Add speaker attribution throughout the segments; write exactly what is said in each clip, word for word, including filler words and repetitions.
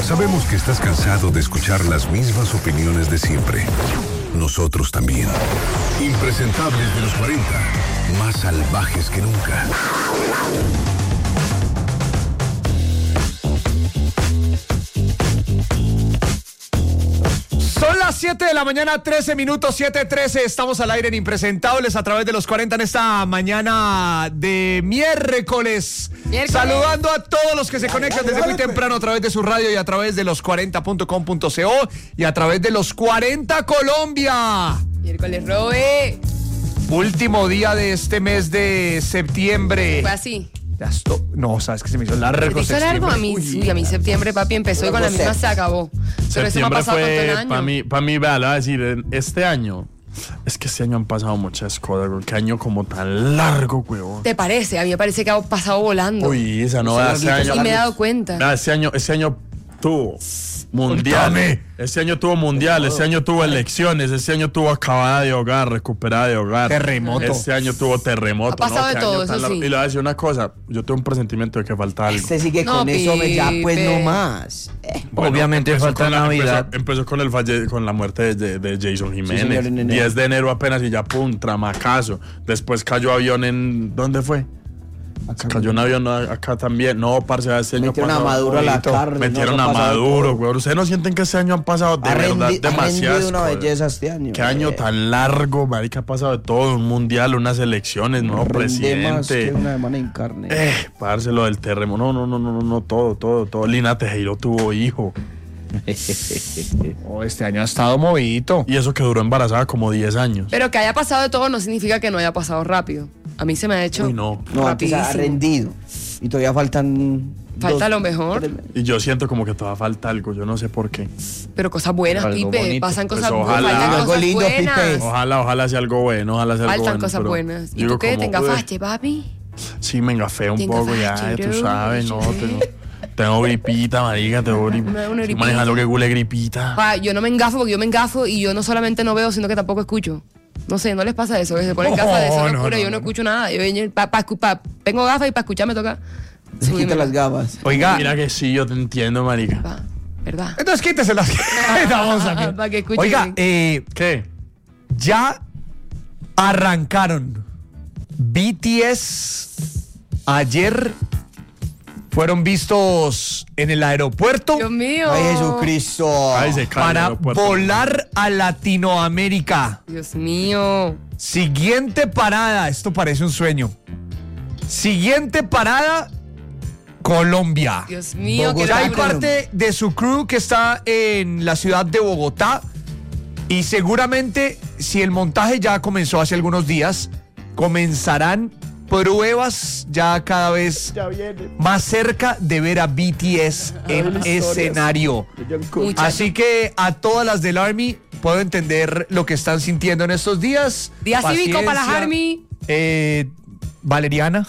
Speaker 1: Sabemos que estás cansado de escuchar las mismas opiniones de siempre. Nosotros también. Impresentables de los cuarenta, más salvajes que nunca.
Speaker 2: Son las siete de la mañana, trece minutos, siete trece. Estamos al aire en Impresentables a través de los cuarenta en esta mañana de miércoles. miércoles. Saludando a todos los que se conectan desde muy temprano a través de su radio y a través de los cuarenta punto com punto co y a través de los cuarenta Colombia.
Speaker 3: Miércoles, Robe.
Speaker 2: Último día de este mes de septiembre.
Speaker 3: Fue así.
Speaker 2: Ya esto, no, sabes que se me hizo largo.
Speaker 3: ¿Se hizo largo? A mí, uy, a mí septiembre, papi, empezó y con la misma se acabó. Pero eso me ha pasado tanto el año.
Speaker 4: Para mí, para mí, vea, le voy a decir, este año, es que este año han pasado muchas cosas, qué año como tan largo, huevón.
Speaker 3: ¿Te parece? A mí me parece que ha pasado volando.
Speaker 4: Uy, esa no, vea, este año.
Speaker 3: Y me he dado cuenta.
Speaker 4: Vea, este año, este año tuvo mundial.
Speaker 2: Contame.
Speaker 4: Este año tuvo mundial, este año tuvo elecciones, este año tuvo acabada de hogar, recuperada de hogar.
Speaker 2: Terremoto.
Speaker 4: Este año tuvo terremoto.
Speaker 3: Ha pasado
Speaker 4: ¿no?
Speaker 3: de todo, eso sí.
Speaker 4: Y le voy a decir una cosa, yo tengo un presentimiento de que falta algo.
Speaker 5: Este sigue
Speaker 3: No,
Speaker 5: con eso,
Speaker 3: pipe.
Speaker 5: ya pues no más. Eh,
Speaker 4: Bueno,
Speaker 6: Obviamente
Speaker 4: empezó
Speaker 6: falta
Speaker 4: con la-
Speaker 6: Navidad.
Speaker 4: Empezó, empezó con el falle, con la muerte de, de Jason Jiménez.
Speaker 5: señor, en enero.
Speaker 4: diez de enero apenas y ya pum, tramacazo. Después cayó avión en ¿dónde fue?
Speaker 5: acá
Speaker 4: Cayó un avión acá también. No, parce, este año
Speaker 5: metieron a
Speaker 4: pasó
Speaker 5: Maduro a la
Speaker 4: bonito.
Speaker 5: cárcel.
Speaker 4: Metieron
Speaker 5: no,
Speaker 4: a
Speaker 5: eso ha pasado
Speaker 4: Maduro,
Speaker 5: todo.
Speaker 4: güey. ¿Ustedes no sienten que este año han pasado de
Speaker 5: Ha
Speaker 4: verdad
Speaker 5: rendi- ha
Speaker 4: demasiadas
Speaker 5: rendido una
Speaker 4: cosas?
Speaker 5: belleza este año.
Speaker 4: Qué año
Speaker 5: eh.
Speaker 4: tan largo, marica, ha pasado de todo. Un mundial, unas elecciones, nuevo
Speaker 5: Rinde más que
Speaker 4: presidente.
Speaker 5: una semana en carne.
Speaker 4: Eh, parce, lo del terremoto. No, no, no, no, no, no, todo, todo, todo. Lina Tejero tuvo hijo.
Speaker 2: Oh, este año ha estado movidito.
Speaker 4: Y eso que duró embarazada como diez años.
Speaker 3: Pero que haya pasado de todo no significa que no haya pasado rápido. A mí se me ha hecho
Speaker 4: Uy, no.
Speaker 5: No, antes ha
Speaker 3: rapidísimo.
Speaker 5: rendido. Y todavía faltan.
Speaker 3: Falta
Speaker 5: dos,
Speaker 3: lo mejor.
Speaker 5: tres-
Speaker 4: Y yo siento como que todavía falta algo, yo no sé por qué.
Speaker 3: Pero cosas buenas,
Speaker 6: Algo
Speaker 3: Pipe.
Speaker 6: bonito.
Speaker 3: Pasan
Speaker 4: Pues
Speaker 3: cosas
Speaker 4: ojalá.
Speaker 3: buenas. Faltan
Speaker 5: Algo
Speaker 3: cosas
Speaker 5: lindo,
Speaker 3: buenas.
Speaker 5: Pipe.
Speaker 4: Ojalá, ojalá sea algo bueno, ojalá sea algo
Speaker 3: Faltan
Speaker 4: bueno.
Speaker 3: cosas
Speaker 4: pero
Speaker 3: buenas. ¿Y
Speaker 4: digo
Speaker 3: tú qué?
Speaker 4: como,
Speaker 3: ¿Te
Speaker 4: uy,
Speaker 3: engafaste, papi?
Speaker 4: Sí, me engafé un
Speaker 3: Te
Speaker 4: poco ya,
Speaker 3: engafaste,
Speaker 4: tú
Speaker 3: bro.
Speaker 4: sabes, no,
Speaker 3: Sí.
Speaker 4: tengo, tengo gripita, marica, tengo gripita.
Speaker 3: Una- una
Speaker 4: Estoy
Speaker 3: gripita.
Speaker 4: manejando que gule gripita.
Speaker 3: Pa, yo no me engafo porque yo me engafo y yo no solamente no veo, sino que tampoco escucho. No sé, ¿no les pasa eso? Que se ponen
Speaker 2: No,
Speaker 3: gafas de eso,
Speaker 2: no,
Speaker 3: locura,
Speaker 2: no,
Speaker 3: yo no
Speaker 2: no.
Speaker 3: escucho nada. Yo, yo- pa- pa- pa- tengo gafas y para escuchar me toca
Speaker 5: Se quita
Speaker 3: subírmela.
Speaker 5: las gafas.
Speaker 2: Oiga,
Speaker 4: Mira que sí, yo te entiendo, marica.
Speaker 3: Pa, ¿verdad?
Speaker 2: entonces quíteselas. Vamos a
Speaker 3: Para que escuchen.
Speaker 2: Oiga, eh,
Speaker 4: ¿Qué?
Speaker 2: ya arrancaron. B T S ayer fueron vistos en el aeropuerto
Speaker 3: Dios mío.
Speaker 5: Ay, Jesucristo.
Speaker 4: Ay, se cae el
Speaker 2: para
Speaker 4: aeropuerto.
Speaker 2: volar a Latinoamérica.
Speaker 3: Dios mío.
Speaker 2: Siguiente parada, esto parece un sueño. Siguiente parada, Colombia.
Speaker 3: Dios mío.
Speaker 5: Bogotá,
Speaker 3: qué
Speaker 2: Ya hay
Speaker 3: locura.
Speaker 2: parte de su crew que está en la ciudad de Bogotá y seguramente si el montaje ya comenzó hace algunos días, comenzarán pruebas ya cada vez más cerca de ver a B T S en escenario.
Speaker 3: Muchachos.
Speaker 2: Así que a todas las del Army puedo entender lo que están sintiendo en estos días.
Speaker 3: Día cívico para las
Speaker 2: Paciencia.
Speaker 3: Army.
Speaker 2: Eh, Valeriana.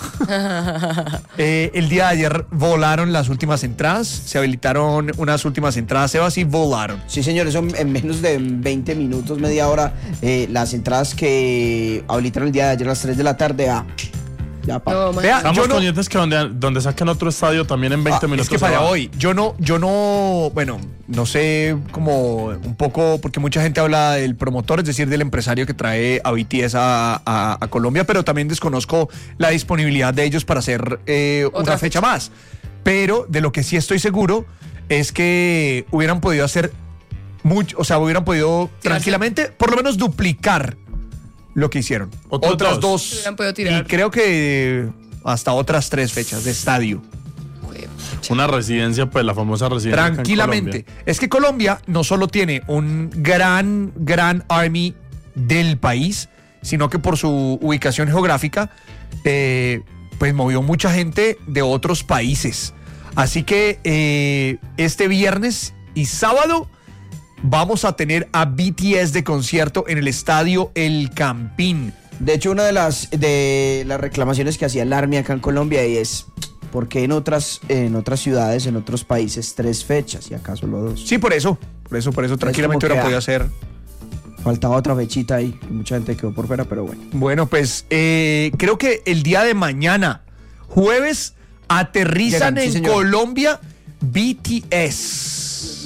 Speaker 2: Eh, el día de ayer volaron las últimas entradas. Se habilitaron unas últimas entradas, Sebas, y volaron.
Speaker 5: Sí, señores, son en menos de veinte minutos, media hora, eh, las entradas que habilitaron el día de ayer a las tres de la tarde a... Ya, pa.
Speaker 3: No, man.
Speaker 2: Vea,
Speaker 4: Estamos
Speaker 2: yo no-
Speaker 4: conscientes que donde, donde saquen otro estadio también en veinte
Speaker 2: Ah,
Speaker 4: minutos.
Speaker 2: es que
Speaker 4: se
Speaker 2: para
Speaker 4: va.
Speaker 2: hoy, yo no, yo no, bueno, no sé como un poco, porque mucha gente habla del promotor, es decir, del empresario que trae a B T S a, a- a Colombia, pero también desconozco la disponibilidad de ellos para hacer eh, una
Speaker 3: Otra
Speaker 2: fecha más. Pero de lo que sí estoy seguro es que hubieran podido hacer mucho, o sea, hubieran podido tranquilamente, por lo menos duplicar lo que hicieron.
Speaker 4: Otros
Speaker 2: Otras
Speaker 4: dos.
Speaker 2: dos,
Speaker 3: Hubieran podido tirar.
Speaker 2: y creo que hasta otras tres fechas de estadio.
Speaker 4: Una residencia, pues la famosa residencia. acá en
Speaker 2: Tranquilamente.
Speaker 4: Colombia.
Speaker 2: Es que Colombia no solo tiene un gran, gran army del país, sino que por su ubicación geográfica, eh, pues movió mucha gente de otros países. Así que eh, este viernes y sábado vamos a tener a B T S de concierto en el estadio El Campín.
Speaker 5: De hecho, una de las de las reclamaciones que hacía el Army acá en Colombia y es ¿por qué en otras, en otras ciudades, en otros países, tres fechas y acá solo dos?
Speaker 2: Sí, por eso. Por eso, por eso tranquilamente
Speaker 5: como
Speaker 2: hubiera
Speaker 5: que,
Speaker 2: podido
Speaker 5: ah,
Speaker 2: hacer.
Speaker 5: Faltaba otra fechita ahí, y mucha gente quedó por fuera, pero bueno.
Speaker 2: Bueno, pues eh, creo que el día de mañana, jueves, aterrizan
Speaker 5: Llegan, sí,
Speaker 2: en
Speaker 5: señor.
Speaker 2: Colombia B T S.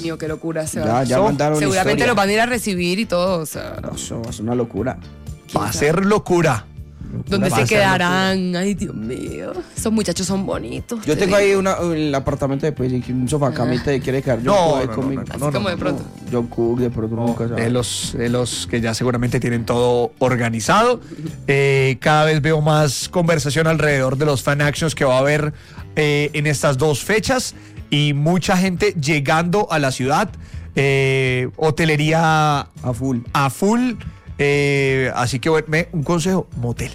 Speaker 3: mío, qué locura se
Speaker 5: Ya,
Speaker 3: va.
Speaker 5: ya
Speaker 2: So,
Speaker 5: mandaron
Speaker 3: Seguramente
Speaker 5: historia.
Speaker 3: los van a ir a recibir y todo, o sea,
Speaker 5: No, eso es una locura.
Speaker 2: Va a ser locura.
Speaker 3: ¿dónde
Speaker 2: Va
Speaker 3: se
Speaker 2: a ser
Speaker 3: quedarán? Ay, Dios mío. Esos muchachos son bonitos.
Speaker 5: Yo
Speaker 3: te
Speaker 5: tengo
Speaker 3: digo.
Speaker 5: ahí una, el apartamento después, un sofá camita y quiere quedar John
Speaker 2: No,
Speaker 5: Cook ahí
Speaker 2: no, no,
Speaker 5: conmigo.
Speaker 2: no, no,
Speaker 3: Así como de pronto.
Speaker 5: John Cook, de pronto nunca sabe.
Speaker 2: De los, de los que ya seguramente tienen todo organizado. Eh, cada vez veo más conversación alrededor de los fan actions que va a haber eh, en estas dos fechas y mucha gente llegando a la ciudad. Eh, hotelería
Speaker 5: A full.
Speaker 2: a full. eh, así que bueno, me- un consejo, motel.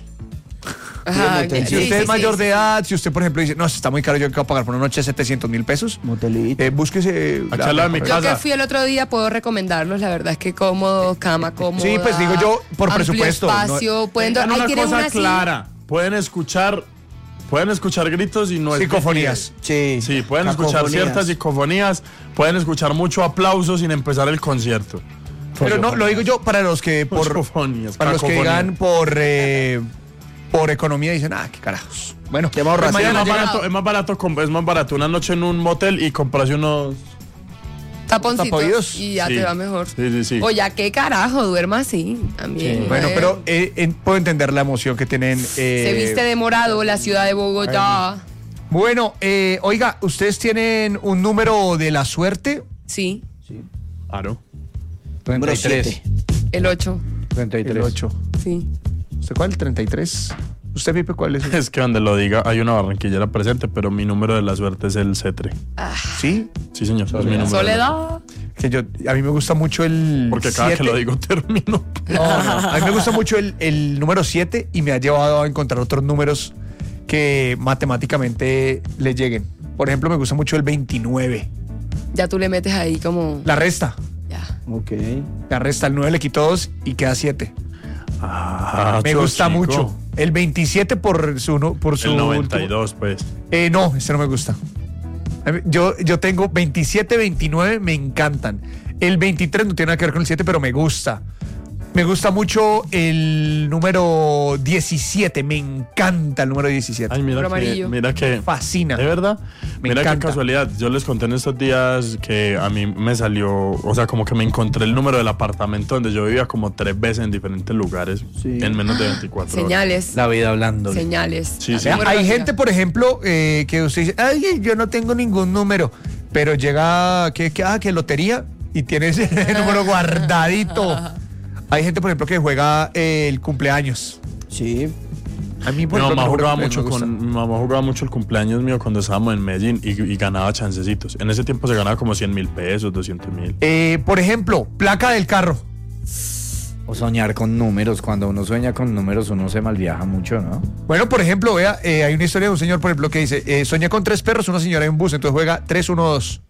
Speaker 3: Ajá,
Speaker 5: motel.
Speaker 2: Si
Speaker 3: sí,
Speaker 2: usted
Speaker 3: sí,
Speaker 2: es mayor
Speaker 3: sí.
Speaker 2: de edad, si usted por ejemplo dice, no, está muy caro, yo quiero pagar por una noche setecientos mil pesos,
Speaker 5: Motelito.
Speaker 2: eh, búsquese...
Speaker 4: Aquí al lado de mi
Speaker 3: Yo
Speaker 4: casa.
Speaker 3: que fui el otro día puedo recomendarlos, la verdad es que cómodo, cama cómoda.
Speaker 2: Sí, pues digo yo, por
Speaker 3: amplio
Speaker 2: presupuesto, no-
Speaker 3: espacio, pueden
Speaker 4: Tengan
Speaker 3: Ay,
Speaker 4: una
Speaker 3: ¿tienen
Speaker 4: cosa
Speaker 3: una así?
Speaker 4: clara. Pueden escuchar, pueden escuchar gritos y no es
Speaker 2: Psicofonías.
Speaker 5: Sí.
Speaker 4: Sí, pueden escuchar
Speaker 5: Cacofonías.
Speaker 4: ciertas psicofonías, pueden escuchar mucho aplauso sin empezar el concierto.
Speaker 2: Pero no, lo digo yo para los que por
Speaker 4: Cacofonías,
Speaker 2: para los que
Speaker 4: cacofonías.
Speaker 2: digan por eh, por economía dicen, ah, qué carajos. Bueno,
Speaker 5: Te ahorras.
Speaker 2: pues
Speaker 4: Es
Speaker 2: mañana
Speaker 4: más,
Speaker 2: llega-
Speaker 4: barato, es más barato, comp- es más barato una noche en un motel y comprarse unos.
Speaker 3: Taponcitos
Speaker 2: tapoídos.
Speaker 3: y ya
Speaker 4: Sí.
Speaker 3: te va mejor.
Speaker 4: Sí, sí, sí.
Speaker 3: O ya qué carajo, duerma así también.
Speaker 2: Bueno,
Speaker 3: eh.
Speaker 2: pero eh, eh, puedo entender la emoción que tienen. eh,
Speaker 3: Se viste de morado la ciudad de Bogotá.
Speaker 2: Bueno, eh, oiga, ¿ustedes tienen un número de la suerte?
Speaker 3: Sí,
Speaker 4: Claro.
Speaker 5: Número
Speaker 6: treinta y tres.
Speaker 5: siete.
Speaker 3: el ocho.
Speaker 6: treinta y
Speaker 2: El
Speaker 6: tres.
Speaker 2: ocho.
Speaker 3: Sí.
Speaker 2: ¿Usted cuál? ¿treinta y tres? ¿Usted, Pipe, cuál es?
Speaker 4: Es que donde lo diga hay una barranquillera presente, pero mi número de la suerte es el cetre.
Speaker 2: ¿Sí?
Speaker 4: Sí, señor. Es mi número de la
Speaker 3: Soledad.
Speaker 2: Que yo, a mí me gusta mucho el
Speaker 4: Porque cada
Speaker 2: siete.
Speaker 4: que lo digo termino.
Speaker 2: No, no, a mí me gusta mucho el, el número siete y me ha llevado a encontrar otros números que matemáticamente le lleguen. Por ejemplo, me gusta mucho el veintinueve.
Speaker 3: Ya tú le metes ahí como.
Speaker 2: La resta.
Speaker 3: Ya.
Speaker 5: Ok.
Speaker 2: La resta, el nueve le quito dos y queda siete.
Speaker 4: Ah,
Speaker 2: Me
Speaker 4: cho,
Speaker 2: gusta
Speaker 4: chico.
Speaker 2: mucho. El veintisiete por su, nu- por su
Speaker 4: El noventa y
Speaker 2: último-
Speaker 4: dos, pues.
Speaker 2: Eh, no, ese no me gusta. A mí- Yo, yo tengo veintisiete, veintinueve, me encantan. El veintitrés no tiene nada que ver con el siete, pero me gusta. Me gusta mucho el número diecisiete, me encanta el número diecisiete.
Speaker 4: Ay, mira
Speaker 3: Número
Speaker 4: que,
Speaker 3: amarillo.
Speaker 4: mira que.
Speaker 2: Fascina.
Speaker 4: ¿De verdad?
Speaker 2: Me
Speaker 4: Mira
Speaker 2: encanta.
Speaker 4: qué casualidad. Yo les conté en estos días que a mí me salió, o sea, como que me encontré el número del apartamento donde yo vivía como tres veces en diferentes lugares
Speaker 5: Sí.
Speaker 4: en menos de veinticuatro horas.
Speaker 3: Señales.
Speaker 6: La vida hablando.
Speaker 3: Señales.
Speaker 4: Sí, sí.
Speaker 2: Vea,
Speaker 3: Número
Speaker 2: hay
Speaker 3: de la
Speaker 2: gente, por ejemplo, eh, que usted dice, ay, yo no tengo ningún número, pero llega, que, que, ah, que lotería y tiene ese número guardadito. Hay gente, por ejemplo, que juega eh, el cumpleaños.
Speaker 5: Sí.
Speaker 2: A mí,
Speaker 4: Mi
Speaker 2: por ejemplo,
Speaker 4: mamá,
Speaker 2: el número
Speaker 4: jugaba
Speaker 2: cumpleaños
Speaker 4: mucho
Speaker 2: me gusta.
Speaker 4: con, mi mamá jugaba mucho el cumpleaños mío cuando estábamos en Medellín y, y ganaba chancecitos. En ese tiempo se ganaba como cien mil pesos, doscientos mil.
Speaker 2: Eh, por ejemplo, placa del carro.
Speaker 6: O soñar con números. Cuando uno sueña con números, uno se malviaja mucho, ¿no?
Speaker 2: Bueno, por ejemplo, vea, eh, hay una historia de un señor, por ejemplo, que dice, eh, soñé con tres perros, una señora en un bus, entonces juega tres uno dos.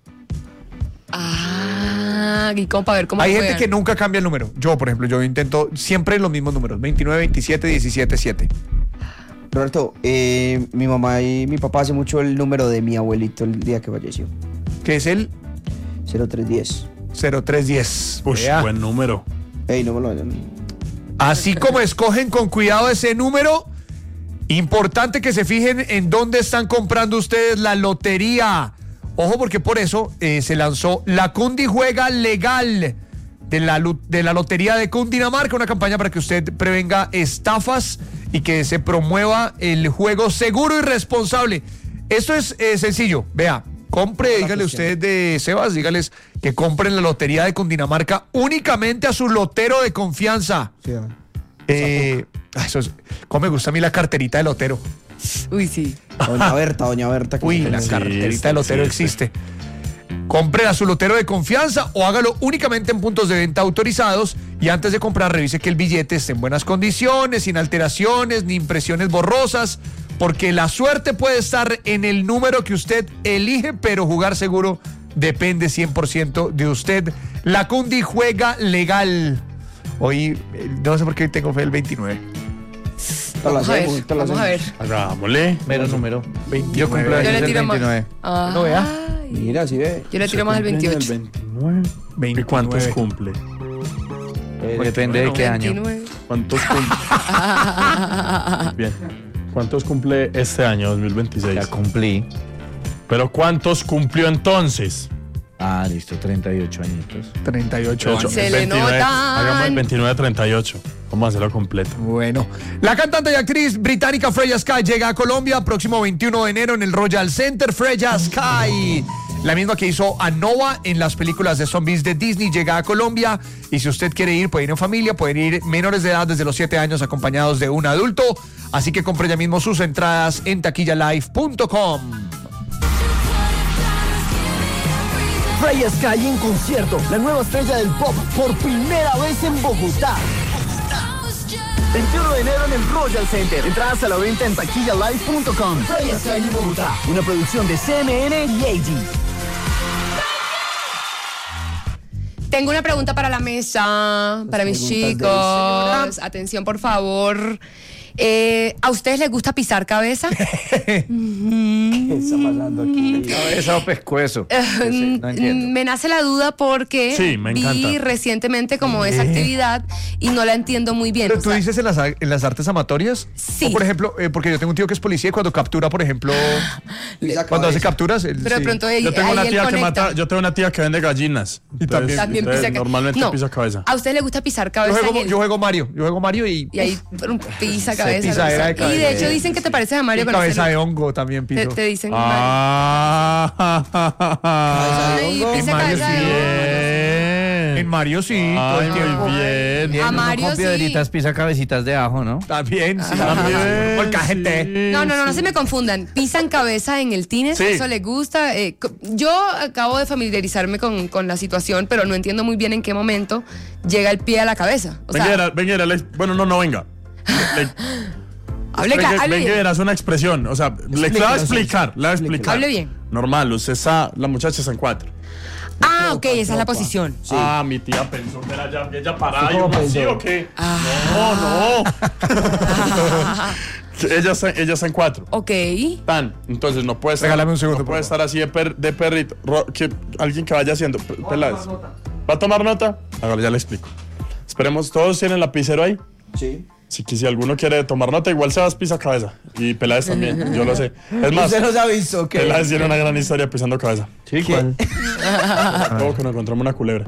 Speaker 3: Ah, y como para ver cómo
Speaker 2: Hay gente
Speaker 3: juegan.
Speaker 2: que nunca cambia el número. Yo, por ejemplo, yo intento siempre los mismos números, veintinueve, veintisiete, diecisiete, siete.
Speaker 5: Roberto, eh, mi mamá y mi papá hace mucho el número de mi abuelito el día que falleció.
Speaker 2: Que es el
Speaker 5: cero tres diez.
Speaker 2: cero tres diez.
Speaker 4: Ush,
Speaker 2: Vea.
Speaker 4: buen número.
Speaker 5: Ey, no me lo vayan.
Speaker 2: Así como escogen con cuidado ese número, importante que se fijen en dónde están comprando ustedes la lotería. Ojo, porque por eso eh, se lanzó la Cundi Juega Legal de la, lu- de la Lotería de Cundinamarca, una campaña para que usted prevenga estafas y que se promueva el juego seguro y responsable. Esto es eh, sencillo, vea, compre, dígale usted de Sebas, dígales que compren la Lotería de Cundinamarca únicamente a su lotero de confianza.
Speaker 5: Sí, ah.
Speaker 2: Eh, ah, eso es- ¿Cómo me gusta a mí la carterita de lotero?
Speaker 3: Uy, sí.
Speaker 5: Doña Berta, doña Berta. que
Speaker 2: Uy,
Speaker 5: se
Speaker 2: la
Speaker 5: conoce.
Speaker 2: carterita de lotero
Speaker 4: existe.
Speaker 2: existe. Compre a su lotero de confianza o hágalo únicamente en puntos de venta autorizados y antes de comprar revise que el billete esté en buenas condiciones, sin alteraciones ni impresiones borrosas, porque la suerte puede estar en el número que usted elige, pero jugar seguro depende cien por ciento de usted. La Cundi Juega Legal. Hoy, eh, no sé por qué tengo fe el veintinueve.
Speaker 5: Te la
Speaker 3: Vamos a ver.
Speaker 5: hacemos, te la
Speaker 3: Vamos a ver.
Speaker 5: hacemos.
Speaker 4: Hagámosle.
Speaker 6: Mero número.
Speaker 2: veintinueve.
Speaker 6: Yo cumplo
Speaker 3: Yo
Speaker 6: años
Speaker 3: le
Speaker 6: el
Speaker 3: tiro más.
Speaker 6: veintinueve.
Speaker 3: Ay.
Speaker 2: No vea.
Speaker 5: Mira, sí ve.
Speaker 3: Yo le tiro más al
Speaker 4: Cumplen
Speaker 3: veintiocho.
Speaker 4: el veintinueve. ¿Y
Speaker 2: veintinueve.
Speaker 4: cuántos cumple?
Speaker 6: Eh, depende de qué año.
Speaker 3: veintinueve.
Speaker 4: ¿Cuántos cumple? Bien. ¿Cuántos cumple este año, dos mil veintiséis?
Speaker 6: Ya cumplí.
Speaker 4: Pero ¿cuántos cumplió entonces?
Speaker 6: Ah, listo, treinta y ocho añitos.
Speaker 2: treinta y ocho años.
Speaker 3: Se le notan.
Speaker 4: Hagamos el veintinueve treinta y ocho. Vamos a hacerlo completo.
Speaker 2: Bueno, la cantante y actriz británica Freya Sky llega a Colombia próximo veintiuno de enero en el Royal Center. Freya Sky, la misma que hizo a Nova en las películas de zombies de Disney, llega a Colombia. Y si usted quiere ir, puede ir en familia, pueden ir menores de edad desde los siete años acompañados de un adulto. Así que compre ya mismo sus entradas en taquilla live punto com.
Speaker 7: Freya Sky en concierto, la nueva estrella del pop por primera vez en Bogotá. veintiuno de enero en el Royal Center. Entradas a la venta en taquilla live punto com. Freya Sky en Bogotá, una producción de C M N y A G.
Speaker 3: Tengo una pregunta para la mesa, para mis chicos. Atención, por favor. Eh, ¿A ustedes les gusta pisar cabeza?
Speaker 5: ¿Qué está pasando aquí?
Speaker 6: Cabeza o pescuezo. Sí, no entiendo.
Speaker 3: Me nace la duda porque
Speaker 4: Sí, me
Speaker 3: vi
Speaker 4: encanta.
Speaker 3: recientemente como esa actividad y no la entiendo muy bien.
Speaker 2: Pero
Speaker 3: O
Speaker 2: tú
Speaker 3: sea,
Speaker 2: dices en las, en las artes amatorias.
Speaker 3: Sí.
Speaker 2: O por ejemplo, eh, porque yo tengo un tío que es policía y cuando captura, por ejemplo,
Speaker 5: Pisa
Speaker 2: cuando hace
Speaker 5: cabeza.
Speaker 2: capturas, él,
Speaker 3: pero de
Speaker 2: sí.
Speaker 3: pronto ahí,
Speaker 4: Yo tengo
Speaker 3: ahí
Speaker 4: una
Speaker 3: él
Speaker 4: tía que
Speaker 3: conecta.
Speaker 4: mata, yo tengo una tía que vende gallinas.
Speaker 2: Y también-
Speaker 3: También
Speaker 4: entonces,
Speaker 3: pisa ca-
Speaker 4: normalmente
Speaker 3: No,
Speaker 4: pisa cabeza.
Speaker 3: ¿A usted le gusta pisar
Speaker 2: Yo
Speaker 3: cabeza?
Speaker 2: juego,
Speaker 3: en el-
Speaker 2: yo juego Mario, yo juego Mario y,
Speaker 3: Y ahí prum, pisa cabeza.
Speaker 2: pisadera de
Speaker 3: Y de
Speaker 2: cabeza.
Speaker 3: hecho dicen que te pareces a Mario
Speaker 2: y
Speaker 3: con
Speaker 2: cabeza
Speaker 3: ese
Speaker 2: de
Speaker 3: look.
Speaker 2: hongo también
Speaker 3: te,
Speaker 2: piso.
Speaker 3: te dicen Mario.
Speaker 4: Ah,
Speaker 3: Ay,
Speaker 5: hongo.
Speaker 3: pisa
Speaker 2: En Mario
Speaker 3: cabeza de hongo.
Speaker 4: bien.
Speaker 2: En Mario sí, todo el
Speaker 4: Ay,
Speaker 2: tiempo.
Speaker 4: muy bien.
Speaker 6: Bien,
Speaker 3: A
Speaker 6: uno
Speaker 3: Mario
Speaker 6: con
Speaker 3: sí.
Speaker 6: piedritas pisa cabecitas de ajo, ¿no?
Speaker 2: También, sí.
Speaker 4: También,
Speaker 2: Por K G T.
Speaker 4: sí.
Speaker 3: No, no, no, no se me confundan. Pisan cabeza en el tines,
Speaker 4: Sí.
Speaker 3: eso les gusta. Eh, co- yo acabo de familiarizarme con, con la situación, pero no entiendo muy bien en qué momento llega el pie a la cabeza. O sea,
Speaker 4: Venga, era- venga, era la ex- bueno, no, no, venga. Le-
Speaker 3: hable, ca-
Speaker 4: venga,
Speaker 3: hable
Speaker 4: venga,
Speaker 3: bien.
Speaker 4: era, es una expresión. O sea, le la voy a explicar, le voy a explicar.
Speaker 3: Hable bien.
Speaker 4: Normal, usted está, la muchacha está en cuatro.
Speaker 3: Ah, ok, esa es la posición.
Speaker 4: Ah, mi tía pensó que era ya, ella parada y
Speaker 5: ¿Cómo
Speaker 4: uno así
Speaker 5: pensó?
Speaker 4: o qué. No, no. ella, está, ella está en cuatro.
Speaker 3: Ok.
Speaker 4: Tan, entonces no puede estar,
Speaker 2: Regálame un segundo,
Speaker 4: no
Speaker 2: por
Speaker 4: puede
Speaker 2: favor.
Speaker 4: estar así de, per- de perrito. Ro- que, alguien que vaya haciendo. P- Peláez. ¿Va a tomar nota? Ahora ya le explico. Esperemos, ¿todos tienen lapicero ahí?
Speaker 5: Sí.
Speaker 4: Si, si alguno quiere tomar nota, igual se va a pisa cabeza. Y Peláez también, yo lo sé. Es más,
Speaker 5: ¿Usted nos ha visto que
Speaker 4: Peláez tiene una gran historia pisando cabeza.
Speaker 6: Sí, ¿cuál?
Speaker 4: Luego que nos encontramos una culebra.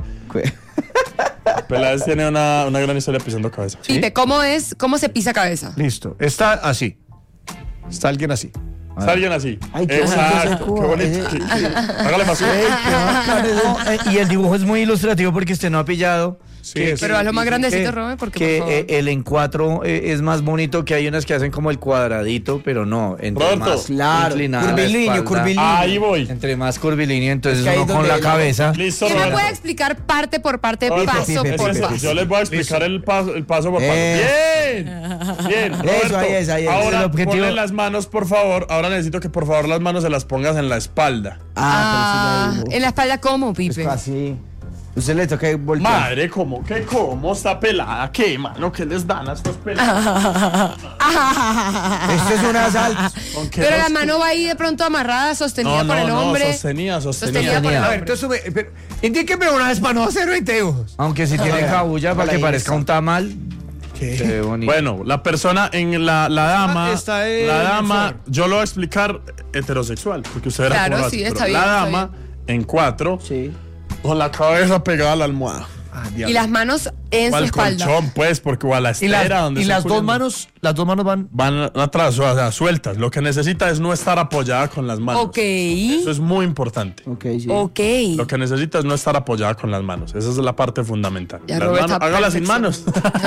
Speaker 4: Peláez tiene una, una gran historia pisando cabeza.
Speaker 3: Pipe, ¿cómo es, cómo se pisa cabeza?
Speaker 2: Listo. Está así. Está alguien así.
Speaker 4: Está alguien así.
Speaker 5: Ay, qué bonito
Speaker 4: Exacto,
Speaker 5: ese
Speaker 4: qué
Speaker 5: cubo.
Speaker 4: bonito.
Speaker 5: Ese-
Speaker 4: Qué- qué- Hágale más.
Speaker 6: No, eh, y el dibujo es muy ilustrativo porque usted no ha pillado.
Speaker 2: Sí,
Speaker 6: que-
Speaker 2: es-
Speaker 3: Pero hazlo más grandecito,
Speaker 6: que-
Speaker 3: Robert, porque
Speaker 6: que
Speaker 3: por favor.
Speaker 6: eh, el en cuatro eh, es más bonito, que hay unas que hacen como el cuadradito, pero no. Entre
Speaker 4: Roberto.
Speaker 6: más
Speaker 5: Claro,
Speaker 6: inclinada la
Speaker 5: curvilíneo,
Speaker 6: espalda,
Speaker 5: curvilíneo.
Speaker 4: Ahí voy.
Speaker 6: Entre más curvilíneo, entonces
Speaker 5: Es que ahí
Speaker 6: uno
Speaker 5: es
Speaker 6: con
Speaker 5: donde
Speaker 6: la
Speaker 5: el-
Speaker 6: cabeza.
Speaker 4: Listo,
Speaker 3: ¿Quién me
Speaker 4: Roberto.
Speaker 3: puede explicar parte por parte,
Speaker 4: Roberto,
Speaker 3: paso
Speaker 5: Pipe,
Speaker 3: por
Speaker 5: Pipe,
Speaker 3: paso?
Speaker 4: Yo les voy a explicar el paso, el paso por paso.
Speaker 5: Eh.
Speaker 4: Bien, bien. Roberto,
Speaker 5: ahí es, ahí es.
Speaker 4: Ahora
Speaker 6: El objetivo-
Speaker 4: ponle las manos, por favor. Ahora necesito que por favor las manos se las pongas en la espalda.
Speaker 3: Ah,
Speaker 5: Ah, pero sí
Speaker 3: en la espalda, ¿cómo,
Speaker 5: lo dibujo.
Speaker 3: Pipe?
Speaker 5: Es así. Usted le toca voltear.
Speaker 4: Madre, ¿cómo? ¿Qué? ¿Cómo está pelada? ¿Qué, mano? ¿Qué les dan a estos pelados?
Speaker 5: Esto es una sal.
Speaker 4: ¿Con qué
Speaker 3: Pero la
Speaker 4: los-
Speaker 3: mano va ahí de pronto amarrada, sostenida
Speaker 4: No,
Speaker 3: por
Speaker 4: no,
Speaker 3: el
Speaker 4: no,
Speaker 3: hombre.
Speaker 4: sostenida,
Speaker 3: Sostenida
Speaker 4: sostenida.
Speaker 3: por el
Speaker 2: A ver,
Speaker 3: hombre.
Speaker 2: entonces, sube, pero, indíqueme una vez para no hacer veinte dibujos.
Speaker 6: Aunque si tiene cabulla para que
Speaker 5: Ahí
Speaker 6: parezca
Speaker 5: está.
Speaker 6: un tamal. Se ve bonito.
Speaker 4: Bueno, la persona en la, la dama,
Speaker 2: Ah, está en
Speaker 4: la
Speaker 2: el
Speaker 4: dama,
Speaker 2: flor.
Speaker 4: yo lo voy a explicar heterosexual, porque usted era
Speaker 3: Claro,
Speaker 4: como lo
Speaker 3: sí,
Speaker 4: hace,
Speaker 3: está
Speaker 4: pero
Speaker 3: bien,
Speaker 4: la
Speaker 3: está
Speaker 4: dama en cuatro,
Speaker 5: Sí.
Speaker 4: con la cabeza pegada a la almohada.
Speaker 3: Y las manos en
Speaker 4: O
Speaker 3: su
Speaker 4: al
Speaker 3: espalda.
Speaker 4: colchón, pues, porque o a la
Speaker 2: Y
Speaker 4: estera
Speaker 2: las,
Speaker 4: donde
Speaker 2: y
Speaker 4: está
Speaker 2: las dos
Speaker 4: culiando.
Speaker 2: manos, las dos manos van.
Speaker 4: van atrás, o sea, sueltas. Lo que necesita es no estar apoyada con las manos.
Speaker 3: Ok.
Speaker 4: Eso es muy importante.
Speaker 5: Ok, sí.
Speaker 3: Ok.
Speaker 4: Lo que necesita es no estar apoyada con las manos. Esa es la parte fundamental.
Speaker 3: Ya
Speaker 4: Las
Speaker 3: Robert
Speaker 4: manos-
Speaker 3: está
Speaker 4: hágala sin manos.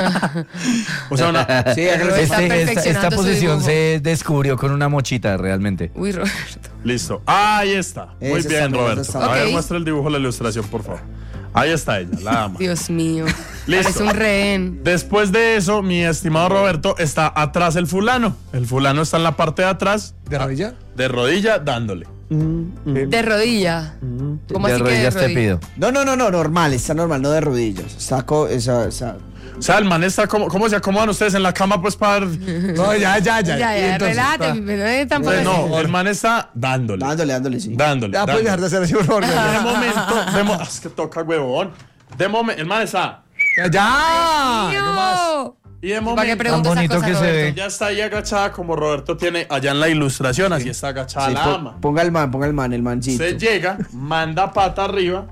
Speaker 4: o sea, una,
Speaker 5: Sí, hágalo.
Speaker 3: Robert está
Speaker 6: Este- esta,
Speaker 3: perfeccionando
Speaker 6: esta
Speaker 3: su
Speaker 6: posición
Speaker 3: dibujo.
Speaker 6: se descubrió con una mochita realmente.
Speaker 3: Uy, Roberto.
Speaker 4: listo. Ahí está. Muy
Speaker 5: Ese
Speaker 4: bien,
Speaker 5: está,
Speaker 4: Roberto.
Speaker 5: ese está.
Speaker 4: A ver,
Speaker 3: Ok.
Speaker 4: muestra el dibujo, la ilustración, por favor. Ahí está ella, la dama.
Speaker 3: Dios mío.
Speaker 4: Listo.
Speaker 3: Parece un rehén.
Speaker 4: Después de eso, mi estimado Roberto, está atrás el fulano. El fulano está en la parte de atrás,
Speaker 2: ¿De rodilla?
Speaker 4: de rodilla, dándole.
Speaker 3: De rodilla. ¿Cómo
Speaker 6: de
Speaker 3: así que de
Speaker 6: rodillas te
Speaker 3: rodilla?
Speaker 6: pido.
Speaker 5: No, no, no, no, normal, está normal, no de rodillas. Saco esa, esa.
Speaker 4: O sea, el man está como, ¿cómo se acomodan ustedes en la cama, pues, para...?
Speaker 2: No, ya, ya, ya.
Speaker 3: Ya,
Speaker 2: Y
Speaker 3: ya,
Speaker 2: entonces,
Speaker 3: relájate,
Speaker 2: ah,
Speaker 3: Pipe, no es tan fácil.
Speaker 4: No, el man está dándole.
Speaker 5: Dándole, dándole, sí.
Speaker 4: Dándole.
Speaker 2: Ya puedes dejar de
Speaker 4: dándole.
Speaker 2: hacer así, por favor.
Speaker 4: De
Speaker 2: Ya,
Speaker 4: momento, de mo- es que toca, huevón. De momento, el man está.
Speaker 2: ya. ya, no más.
Speaker 3: ¡No!
Speaker 4: Y de
Speaker 3: ¿Para qué
Speaker 4: momento
Speaker 3: pregunta
Speaker 2: Tan
Speaker 3: esas
Speaker 2: bonito
Speaker 3: cosas,
Speaker 2: que se
Speaker 3: Roberto?
Speaker 2: ve.
Speaker 4: ella está ahí agachada como Roberto tiene allá en la ilustración, así está agachada
Speaker 5: Sí,
Speaker 4: la
Speaker 5: po-
Speaker 4: ama.
Speaker 5: ponga el man, ponga el man, el mancito.
Speaker 4: Usted llega, manda pata arriba,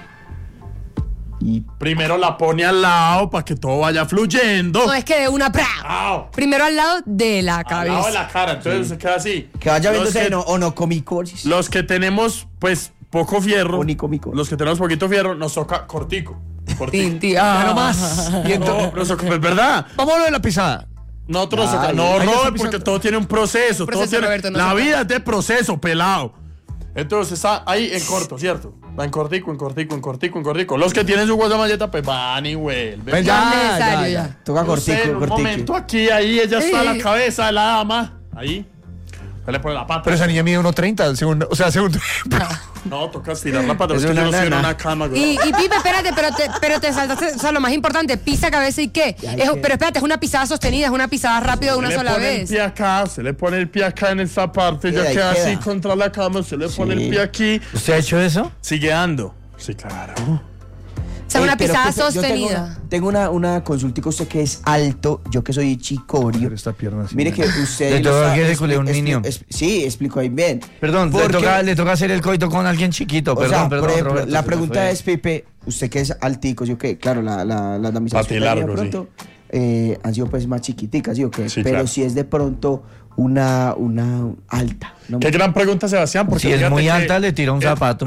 Speaker 5: Y
Speaker 4: primero la pone al lado para que todo vaya fluyendo.
Speaker 3: No, es que de una pra.
Speaker 4: Au.
Speaker 3: Primero al lado de la
Speaker 4: Al
Speaker 3: cabeza.
Speaker 4: lado de la cara, entonces se queda así.
Speaker 5: que vaya
Speaker 4: Los
Speaker 5: viéndose
Speaker 4: que-
Speaker 5: no, onocomicosis.
Speaker 4: Los que tenemos, pues, poco fierro,
Speaker 5: Onicómico.
Speaker 4: los que tenemos poquito fierro, nos toca cortico. Cortico.
Speaker 3: Tin, tin,
Speaker 2: Ya
Speaker 3: ah.
Speaker 2: no más. Y entonces,
Speaker 4: No, nos toca- es verdad.
Speaker 2: vamos a lo de la pisada.
Speaker 4: Nosotros nos
Speaker 5: Ay,
Speaker 4: toca- no,
Speaker 2: ay, yo
Speaker 4: Robert,
Speaker 2: estoy
Speaker 4: porque
Speaker 2: pisando.
Speaker 4: todo tiene un proceso.
Speaker 3: Proceso,
Speaker 4: todo tiene,
Speaker 3: Roberto, no
Speaker 4: la
Speaker 3: se puede.
Speaker 4: vida es de proceso, pelado. Entonces está ahí en corto, ¿cierto? Va en cortico, en cortico, en cortico, en cortico. Los que tienen su hueso malleta, pues van y vuelven.
Speaker 2: Ven,
Speaker 3: No
Speaker 2: ya,
Speaker 3: es necesario,
Speaker 2: ya,
Speaker 3: ya.
Speaker 2: ya.
Speaker 5: Toca
Speaker 4: Usted,
Speaker 5: cortico,
Speaker 4: en un
Speaker 5: cortico.
Speaker 4: momento aquí, ahí, ella está a la
Speaker 3: Eh.
Speaker 4: cabeza de la dama. Ahí. Se le pone la pata.
Speaker 2: Pero esa niña mide uno treinta, el segundo, o sea, segundo.
Speaker 4: No, toca estirar la pata.
Speaker 5: Es
Speaker 4: Es que
Speaker 5: una
Speaker 4: yo no soy en
Speaker 5: nana.
Speaker 4: una cama, güey.
Speaker 3: Y, y Pipe, espérate, pero te, pero te saltaste, o sea, lo más importante, pisa, cabeza y qué.
Speaker 5: Ya,
Speaker 3: Es-
Speaker 5: ¿qué?
Speaker 3: pero espérate, es una pisada sostenida, es una pisada rápida de una
Speaker 4: Se le
Speaker 3: sola
Speaker 4: pone el
Speaker 3: vez.
Speaker 4: pie acá, se le pone el pie acá en esta parte, ya
Speaker 5: Queda,
Speaker 4: queda
Speaker 5: queda.
Speaker 4: así contra la cama, se le pone
Speaker 5: Sí.
Speaker 4: el pie aquí,
Speaker 6: ¿Usted ha hecho eso?
Speaker 4: sigue dando. Sí, claro.
Speaker 3: O sea,
Speaker 5: Eh,
Speaker 3: una
Speaker 5: pero
Speaker 3: pisada
Speaker 5: Pepe, yo
Speaker 3: sostenida.
Speaker 5: Tengo, tengo una, una consultica, usted que es alto, yo que soy chicorio.
Speaker 2: Esta pierna así.
Speaker 5: Mire que usted...
Speaker 6: Le
Speaker 5: lo
Speaker 6: toca
Speaker 5: está-
Speaker 6: que le
Speaker 5: expli-
Speaker 6: culé un
Speaker 5: expli-
Speaker 6: niño.
Speaker 5: es- sí, explico ahí bien.
Speaker 6: Perdón, le
Speaker 5: Porque-
Speaker 6: toca, le toca hacer el coito con alguien chiquito.
Speaker 5: O
Speaker 6: Perdón,
Speaker 5: sea,
Speaker 6: perdón,
Speaker 5: por ejemplo,
Speaker 6: Roberto,
Speaker 5: la
Speaker 6: se me
Speaker 5: pregunta
Speaker 6: fue.
Speaker 5: es, Pipe, usted que es altico, ¿sí o qué? Claro, la, la, las damiselas
Speaker 4: Pati
Speaker 5: que tenía
Speaker 4: largo,
Speaker 5: de pronto eh, han sido pues más chiquiticas, ¿sí o qué?
Speaker 4: Sí,
Speaker 5: Pero
Speaker 4: claro.
Speaker 5: si es de pronto una, una alta. ¿no?
Speaker 4: Qué gran pregunta, Sebastián, porque
Speaker 6: Si es
Speaker 4: fíjate
Speaker 6: muy
Speaker 4: que-
Speaker 6: alta, le tira un
Speaker 4: eh,
Speaker 6: zapato.